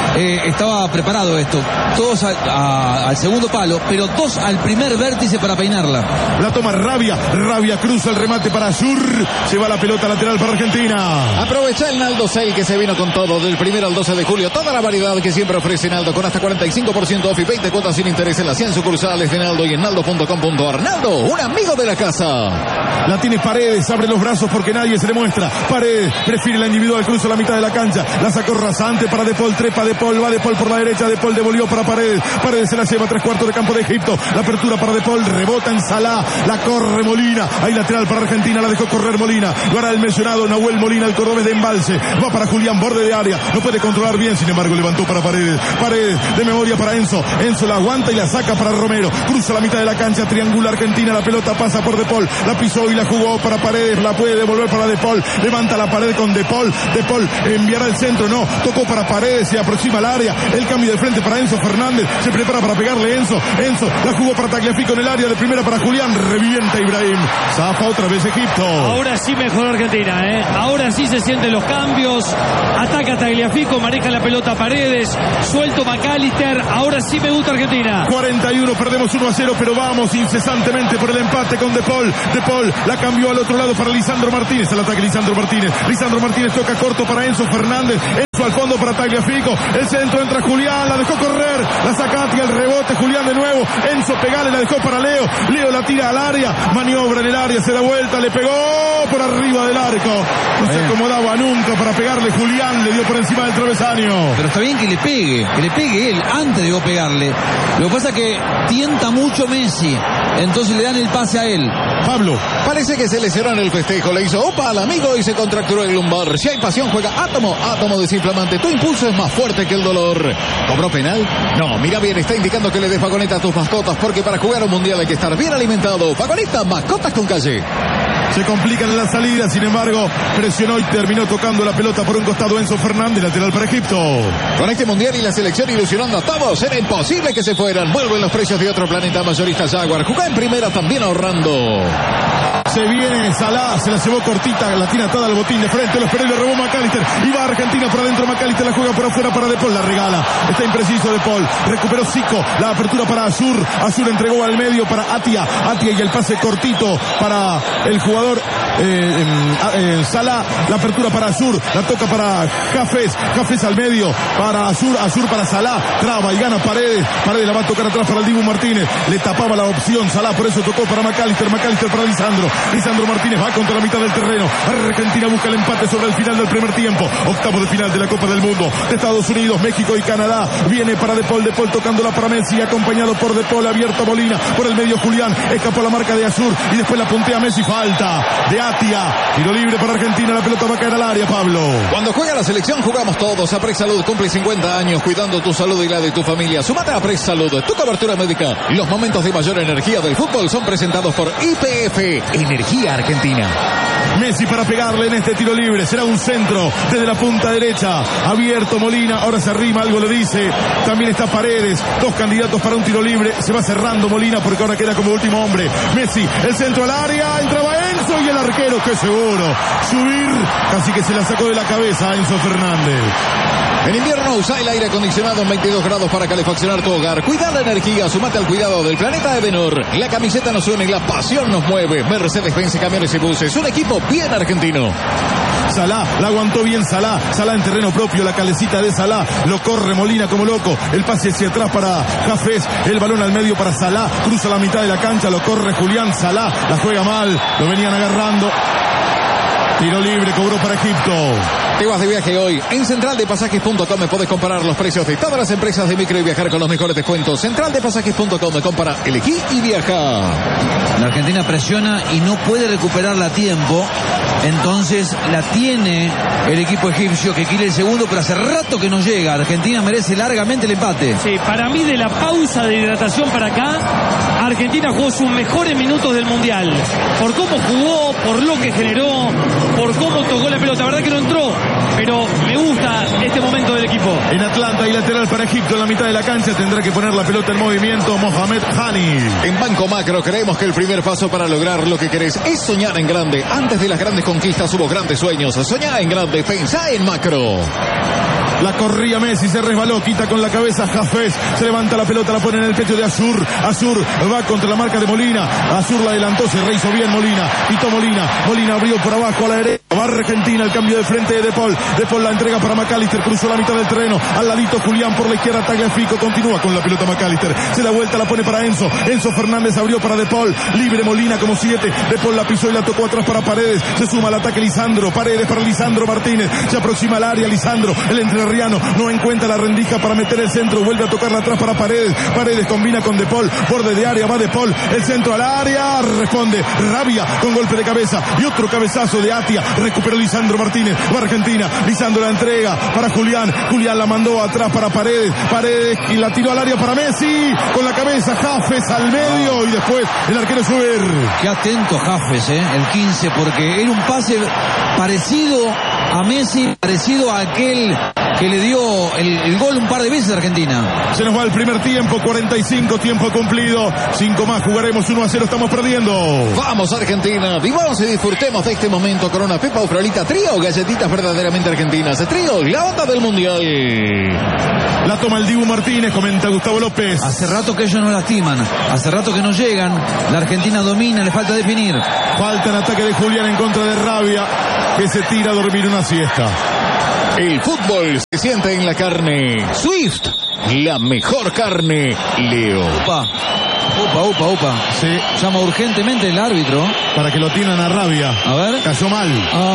Estaba preparado esto. Todos al segundo palo, pero 2 al primer vértice para peinarla. La toma Rabia cruza el remate para Sur, se va la pelota lateral para Argentina. Aprovecha el Naldo Sale que se vino con todo del 1 al 12 de julio. Toda la variedad que siempre ofrece Naldo con hasta 45% off y 20 cuotas sin interés en las 100 sucursales de Naldo y en naldo.com.ar. Naldo, un amigo de la casa. La tiene Paredes, abre los brazos porque nadie se le muestra. izquierda. Paredes prefiere la individual, cruza la mitad de la cancha. La sacó rasante para De Paul, trepa De Paul, va De Paul por la derecha. De Paul devolvió para Paredes. Paredes se la lleva a 3/4 de campo de Egipto. La apertura para De Paul, rebota en Salah. La corre Molina. Hay lateral para Argentina, la dejó correr Molina. Lo hará el mencionado Nahuel Molina, el cordobés de Embalse. Va para Julián, borde de área. No puede controlar bien, sin embargo levantó para Paredes. Paredes de memoria para Enzo. Enzo la aguanta y la saca para Romero. Cruza la mitad de la cancha, triangula Argentina. La pelota pasa por De Paul. La pisó y la jugó para Paredes. La puede devolver para De Paul. Levanta la pared con De Paul. De Paul enviará el centro. No, tocó para Paredes. Se aproxima al área. El cambio de frente para Enzo Fernández. Se prepara para pegarle Enzo. Enzo la jugó para Tagliafico en el área. De primera para Julián. Revienta Ibrahim. Zafa otra vez Egipto. Ahora sí mejoró Argentina, ¿eh? Ahora sí se sienten los cambios. Ataca Tagliafico, maneja la pelota Paredes. Suelto McAllister. Ahora sí me gusta Argentina. 41, perdemos 1-0, pero vamos incesantemente por el empate con De Paul. De Paul la cambió al otro lado para Lisandro Martínez. El ataque Lisandro Martínez. Lisandro Martínez toca corto para Enzo Fernández. Enzo al fondo para Tagliafico. El centro entra Julián. La dejó correr. La saca Atia, el rebote. Julián de nuevo. Enzo pegale, la dejó para Leo. Leo la tira al área. Maniobra en el área. Se da vuelta. Le pegó por arriba del arco. No se acomodaba nunca para pegarle. Julián le dio por encima del travesaño. Pero está bien que le pegue él antes de pegarle. Lo que pasa es que tienta mucho Messi, entonces le dan el pase a él. Pablo, parece que se lesionó en el festejo, le hizo opa al amigo y se contracturó el lumbar. Si hay pasión, juega Átomo desinflamante. Tu impulso es más fuerte que el dolor. ¿Cobró penal? No, mira bien, está indicando que le des Vagoneta a tus mascotas, porque para jugar un mundial hay que estar bien alimentado. Vagoneta, mascotas con calle. Se complican en la salida, sin embargo, presionó y terminó tocando la pelota por un costado Enzo Fernández, lateral para Egipto. Con este mundial y la selección ilusionando a todos, era imposible que se fueran. Vuelven los precios de otro planeta, mayorista Jaguar. Jugá en primera también ahorrando. Se viene Salah, se la llevó cortita, la tiene atada al botín de frente, los Pérez le robó McAllister. Y va Argentina para adentro, McAllister la juega por afuera para De Paul, la regala. Está impreciso De Paul, recuperó Zico, la apertura para Azur. Azur entregó al medio para Atia y el pase cortito para el jugador Salah, la apertura para Azur, la toca para Jafes al medio, para Azur para Salah, traba y gana Paredes la va a tocar atrás para el Dibu Martínez, le tapaba la opción Salah, por eso tocó para McAllister para Lisandro Martínez va contra la mitad del terreno. Argentina busca el empate sobre el final del primer tiempo. Octavo de final de la Copa del Mundo de Estados Unidos, México y Canadá. Viene para De Paul tocándola para Messi, acompañado por De Paul, abierto a Molina, por el medio Julián, escapó la marca de Azur y después la puntea Messi, falta de Atia, tiro libre para Argentina, la pelota va a caer al área, Pablo. Cuando juega la selección jugamos todos. Apres Salud cumple 50 años cuidando tu salud y la de tu familia. Sumate a Apres Salud, tu cobertura médica. Los momentos de mayor energía del fútbol son presentados por YPF, Energía Argentina. Messi para pegarle en este tiro libre, será un centro desde la punta derecha, abierto Molina, ahora se arrima, algo le dice, también está Paredes, dos candidatos para un tiro libre, se va cerrando Molina porque ahora queda como último hombre. Messi, el centro al área, entraba Enzo y el arquero, qué seguro, subir, casi que se la sacó de la cabeza a Enzo Fernández. En invierno usa el aire acondicionado en 22 grados para calefaccionar tu hogar. Cuida la energía, sumate al cuidado del planeta Edenor. La camiseta nos une y la pasión nos mueve. Mercedes-Benz Camiones y Buses, un equipo bien argentino. Salah, la aguantó bien Salah en terreno propio, la calecita de Salah, lo corre Molina como loco, el pase hacia atrás para Jafes, el balón al medio para Salah, cruza la mitad de la cancha, lo corre Julián, Salah, la juega mal, lo venían agarrando. Tiro libre, cobró para Egipto. Te vas de viaje hoy. En centraldepasajes.com podés comparar los precios de todas las empresas de micro y viajar con los mejores descuentos. Centraldepasajes.com, compara, elegí y viaja. La Argentina presiona y no puede recuperarla a tiempo. Entonces la tiene el equipo egipcio que quiere el segundo, pero hace rato que no llega. Argentina merece largamente el empate. Sí, para mí de la pausa de hidratación para acá, Argentina jugó sus mejores minutos del Mundial. Por cómo jugó, por lo que generó, por cómo tocó la pelota. La verdad que no entró, pero me gusta este momento del equipo. En Atlanta y lateral para Egipto en la mitad de la cancha tendrá que poner la pelota en movimiento Mohamed Hani. En Banco Macro creemos que el primer paso para lograr lo que querés es soñar en grande. Antes de las grandes conquistas hubo grandes sueños. Soñá en grande, pensá en macro. La corría Messi, se resbaló, quita con la cabeza Hafez, se levanta la pelota, la pone en el pecho de Azur. Azur va contra la marca de Molina. Azur la adelantó, se rehizo bien Molina. Quitó Molina. Molina abrió por abajo a la derecha. Va Argentina, el cambio de frente de De Paul. De Paul la entrega para McAllister, cruzó la mitad del terreno. Al ladito Julián por la izquierda, Tagliafico, continúa con la pelota McAllister. Se da vuelta, la pone para Enzo. Enzo Fernández abrió para De Paul. Libre Molina como 7. De Paul la pisó y la tocó atrás para Paredes. Se suma al ataque Lisandro. Paredes para Lisandro Martínez. Se aproxima al área Lisandro. El entrerriano no encuentra la rendija para meter el centro. Vuelve a tocarla atrás para Paredes. Paredes combina con De Paul. Borde de área, va De Paul. El centro al área. Responde Rabia con golpe de cabeza. Y otro cabezazo de Atia. Recuperó Lisandro Martínez. Va Argentina. Lisandro la entrega para Julián. Julián la mandó atrás para Paredes. Paredes y la tiró al área para Messi. Con la cabeza Hafez al medio. Y después el arquero Suber. Qué atento Hafez, el 15, porque era un pase parecido a Messi, parecido a aquel que le dio el gol un par de veces a Argentina. Se nos va el primer tiempo, 45, tiempo cumplido. 5 más, jugaremos 1-0, estamos perdiendo. Vamos Argentina, vivamos y disfrutemos de este momento con una Pepa o Frolita Trío, galletitas verdaderamente argentinas. Trío, la onda del mundial. La toma el Dibu Martínez, comenta Gustavo López. Hace rato que ellos no lastiman, hace rato que no llegan. La Argentina domina, le falta definir. Falta el ataque de Julián en contra de Rabia, que se tira a dormir una siesta. El fútbol se siente en la carne. Swift, la mejor carne. Leo. Upa. Sí. Llama urgentemente el árbitro. Para que lo tienen a Rabia. A ver. Cayó mal.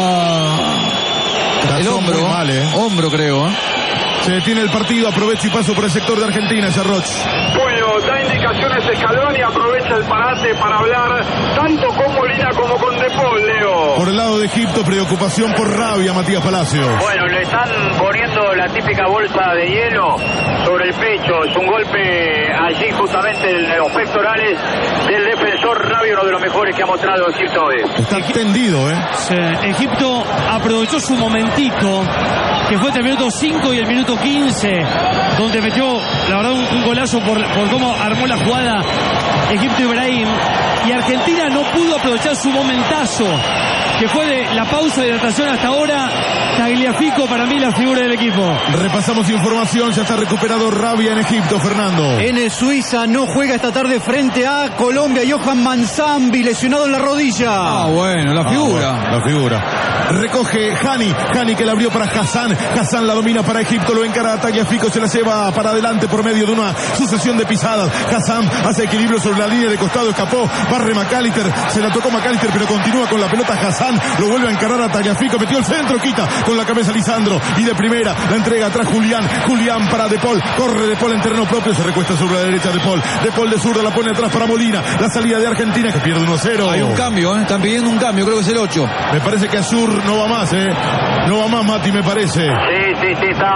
El hombro. Muy mal, Hombro, creo. Se detiene el partido, aprovecho y paso por el sector de Argentina, Sarroch. Bueno, da indicaciones Scaloni, aprovecha el parate para hablar tanto con Molina como con De Paul, Leo. Por el lado de Egipto, preocupación por Rabia, Matías Palacios. Bueno, le están poniendo la típica bolsa de hielo sobre el pecho. Es un golpe allí justamente en los pectorales del defensor Rabia, uno de los mejores que ha mostrado Egipto hoy. Está tendido, Sí, Egipto aprovechó su momentito, que fue entre el minuto 5 y el minuto 15, donde metió, la verdad, un golazo por cómo armó la jugada Egipto Ibrahim, y Argentina no pudo aprovechar su momentazo, que fue de la pausa de hidratación hasta ahora. Tagliafico, para mí, la figura del equipo. Repasamos información, ya está recuperado Rabia en Egipto, Fernando. En Suiza no juega esta tarde frente a Colombia. Johan Manzambi, lesionado en la rodilla. Bueno, la figura. La figura. Recoge Hani que la abrió para Hassan. Hassan la domina para Egipto, lo encara a Tagliafico, se la lleva para adelante por medio de una sucesión de pisadas. Hassan hace equilibrio sobre la línea de costado, escapó, barre McAllister, se la tocó McAllister, pero continúa con la pelota Hassan, lo vuelve a encarar a Tagliafico, metió el centro, quita con la cabeza Lisandro, y de primera la entrega atrás Julián para De Paul, corre De Paul en terreno propio, se recuesta sobre la derecha De Paul de zurda la pone atrás para Molina, la salida de Argentina que pierde 1-0. Hay un cambio, están pidiendo un cambio, creo que es el 8. Me parece que Azur no va más, no va más, Mati, me parece. Sí,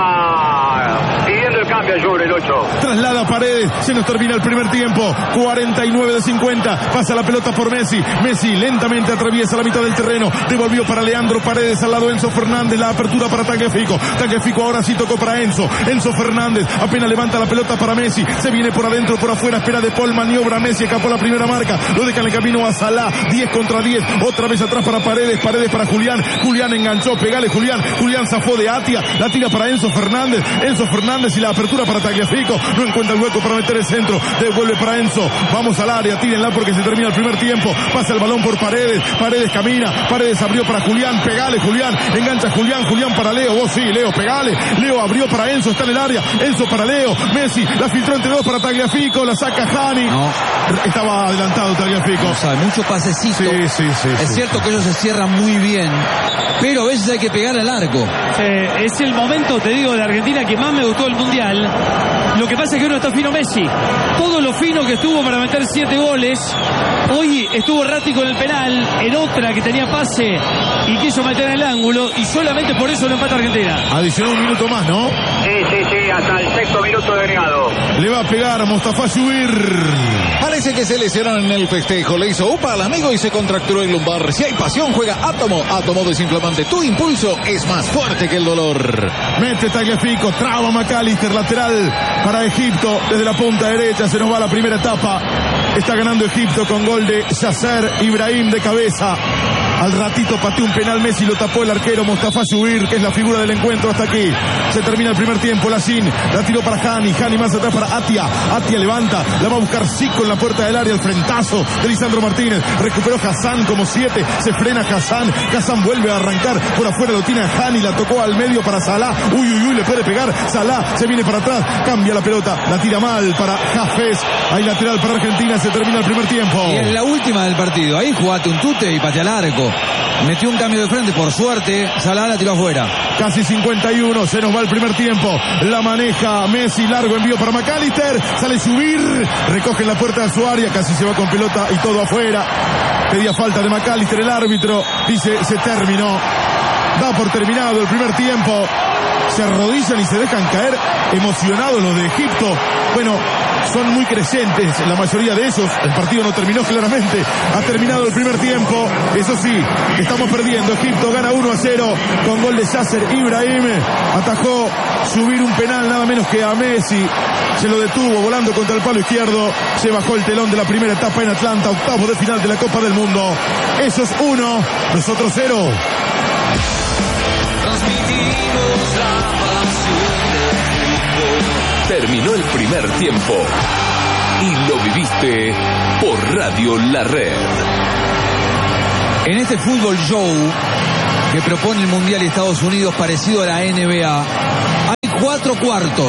está pidiendo el cambio Azur, el 8. Traslada Paredes, se nos termina el primer tiempo, 49 de 50, pasa la pelota por Messi lentamente atraviesa la mitad del terreno, devolvió para Leandro Paredes, al lado Enzo Fernández, la apertura para Tagliafico ahora sí tocó para Enzo Fernández, apenas levanta la pelota para Messi, se viene por adentro, por afuera, espera De Paul, maniobra Messi, escapó la primera marca, lo deja en el camino a Salah, 10 contra 10, otra vez atrás para Paredes para Julián enganchó, pegale Julián zafó de Atia, la tira para Enzo Fernández y la apertura para Tagliafico, no encuentra el hueco para meter el centro, devuelve para Enzo, vamos al área, tírenla porque se termina el primer tiempo, pasa el balón por Paredes camina, Paredes abrió para Julián, pegale Julián, engancha Julián para Leo, vos sí, Leo, pegale, Leo abrió para Enzo, está en el área, Enzo para Leo, Messi, la filtró entre dos para Tagliafico, la saca Hani, estaba adelantado Tagliafico. O sea, mucho pasecito. Sí. Es cierto que ellos se cierran muy bien, pero a veces hay que pegar al arco. Es el momento, te digo, de Argentina que más me gustó del Mundial. Lo que pasa es que hoy no está fino Messi. Todo lo fino que estuvo para meter 7 goles, hoy estuvo errático en el penal, en otra que tenía pase y quiso meter en el ángulo, y solamente por eso lo empata Argentina. Adicionó un minuto más, ¿no? Sí, hasta el 6º minuto de agregado. Le va a pegar a Mostafa Shubir. Parece que se lesionaron en el festejo. Le hizo upa al amigo y se contracturó el lumbar. Si hay pasión, juega Átomo desinflamante. Tu impulso es más fuerte que el dolor. Mete Tagliafico, traba McAllister, lateral para Egipto. Desde la punta derecha se nos va la primera etapa. Está ganando Egipto con gol de Yasser Ibrahim de cabeza. Al ratito pateó un penal Messi, lo tapó el arquero Mostafa Yubir, que es la figura del encuentro hasta aquí. Se termina el primer tiempo, Lacín la tiró para Hani más atrás para Atia. Atia levanta, la va a buscar Zico en la puerta del área, el frentazo de Lisandro Martínez. Recuperó Hassan como 7, se frena Hassan vuelve a arrancar por afuera, lo tiene a Hani, la tocó al medio para Salah. Uy, le puede pegar. Salah se viene para atrás, cambia la pelota, la tira mal para Hafez. Hay lateral para Argentina, se termina el primer tiempo. Y en la última del partido, ahí jugate un tute y patea al arco. Metió un cambio de frente, por suerte, Salah la tiró afuera. Casi 51, se nos va el primer tiempo. La maneja Messi, largo envío para McAllister. Sale Subir, recoge en la puerta de su área, casi se va con pelota y todo afuera. Pedía falta de McAllister, el árbitro dice se terminó. Da por terminado el primer tiempo. Se arrodillan y se dejan caer emocionados los de Egipto. Bueno, son muy creyentes la mayoría de ellos. El partido no terminó claramente. Ha terminado el primer tiempo. Eso sí, estamos perdiendo. Egipto gana 1-0 con gol de Yasser Ibrahim. Atajó Subir un penal nada menos que a Messi. Se lo detuvo volando contra el palo izquierdo. Se bajó el telón de la primera etapa en Atlanta, octavo de final de la Copa del Mundo. Esos 1, nosotros 0. Transmitimos la pasión del fútbol. Terminó el primer tiempo y lo viviste por Radio La Red. En este fútbol show que propone el Mundial de Estados Unidos parecido a la NBA, hay 4 cuartos.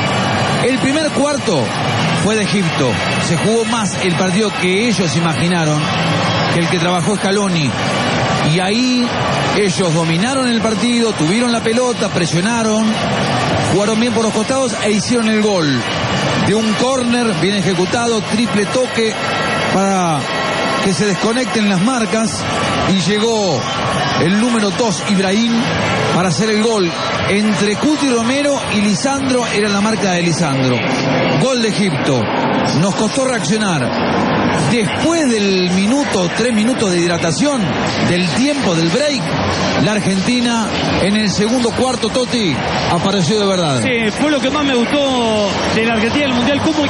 El primer cuarto fue de Egipto. Se jugó más el partido que ellos imaginaron que el que trabajó Scaloni. Y ahí ellos dominaron el partido, tuvieron la pelota, presionaron, jugaron bien por los costados e hicieron el gol. De un córner bien ejecutado, triple toque para que se desconecten las marcas. Y llegó el número 2, Ibrahim, para hacer el gol. Entre Cuti Romero y Lisandro era la marca de Lisandro. Gol de Egipto. Nos costó reaccionar. Después del 3 minutos de hidratación, del tiempo del break, la Argentina en el segundo cuarto, Totti, apareció de verdad. Sí, fue lo que más me gustó de la Argentina del Mundial como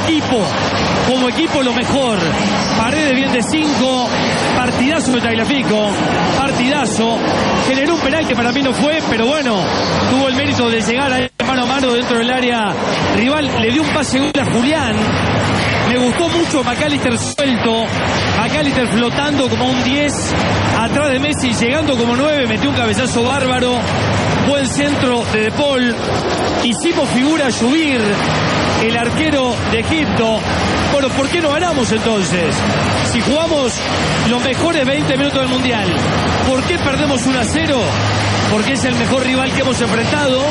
equipo lo mejor. Paredes bien de 5, partidazo de Tagliafico, partidazo. Generó un penal que para mí no fue, pero bueno, tuvo el mérito de llegar ahí mano a mano dentro del área rival. Le dio un pase gol a Julián. Me gustó mucho McAllister suelto, McAllister flotando como un 10, atrás de Messi, llegando como 9, metió un cabezazo bárbaro, buen centro de De Paul. Hicimos figura a Yubir, el arquero de Egipto. Bueno, ¿por qué no ganamos entonces? Si jugamos los mejores 20 minutos del Mundial, ¿por qué perdemos 1-0? Porque es el mejor rival que hemos enfrentado,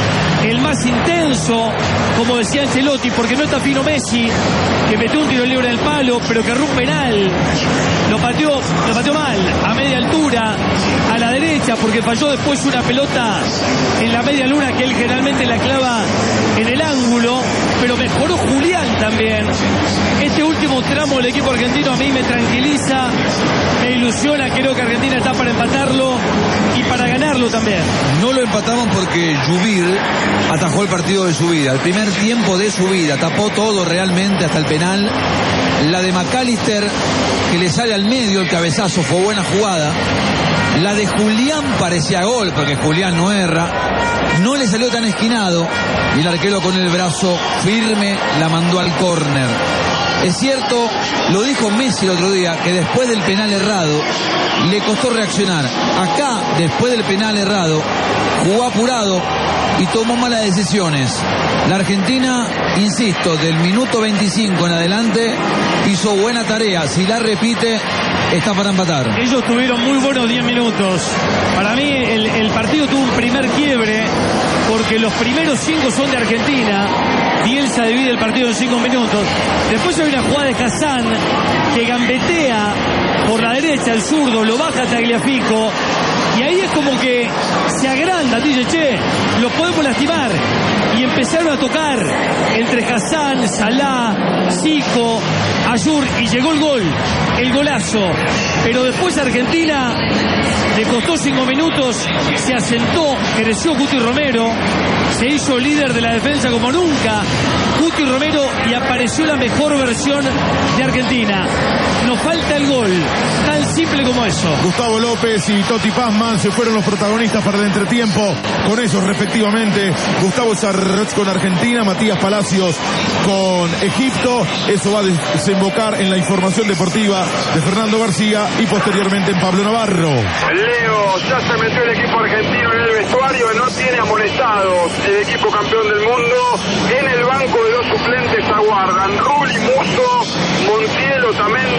el más intenso, como decía Ancelotti, porque no está fino Messi, que metió un tiro libre del palo, pero que erró un penal, lo pateó mal, a media altura, a la derecha, porque falló después una pelota en la media luna que él generalmente la clava en el ángulo, pero mejoró Julián también. Este último tramo del equipo argentino a mí me tranquiliza, me ilusiona, creo que Argentina está para empatarlo y para ganarlo también. No lo empataban porque Yubir atajó el partido de su vida, el primer tiempo de su vida, tapó todo realmente hasta el penal. La de McAllister, que le sale al medio, el cabezazo, fue buena jugada. La de Julián parecía gol, porque Julián no erra. No le salió tan esquinado y el arquero con el brazo firme la mandó al córner. Es cierto, lo dijo Messi el otro día, que después del penal errado le costó reaccionar. Acá, después del penal errado, jugó apurado y tomó malas decisiones. La Argentina, insisto, del minuto 25 en adelante hizo buena tarea. Si la repite, está para empatar. Ellos tuvieron muy buenos 10 minutos. Para mí el partido tuvo un primer quiebre, porque los primeros 5 son de Argentina. Bielsa divide el partido en 5 minutos. Después hay una jugada de Hassan que gambetea por la derecha, el zurdo, lo baja Tagliafico. Y ahí es como que se agranda, dice, che, lo podemos lastimar. Y empezaron a tocar entre Hassan, Salah, Zico, Ayur y llegó el golazo. Pero después Argentina le costó 5 minutos, se asentó, creció Cuti Romero, se hizo líder de la defensa como nunca Cuti Romero y apareció la mejor versión de Argentina. Nos falta el gol, tan simple como eso. Gustavo López y Totti Pazman se fueron los protagonistas para el entretiempo, con ellos respectivamente Gustavo Sarrach con Argentina, Matías Palacios con Egipto. Eso va a desembocar en la información deportiva de Fernando García y posteriormente en Pablo Navarro. Leo, ya se metió el equipo argentino en el vestuario, no tiene amonestados el equipo campeón del mundo. En el banco de los suplentes aguardan Rulli, Musso, Montiel, Otamendi,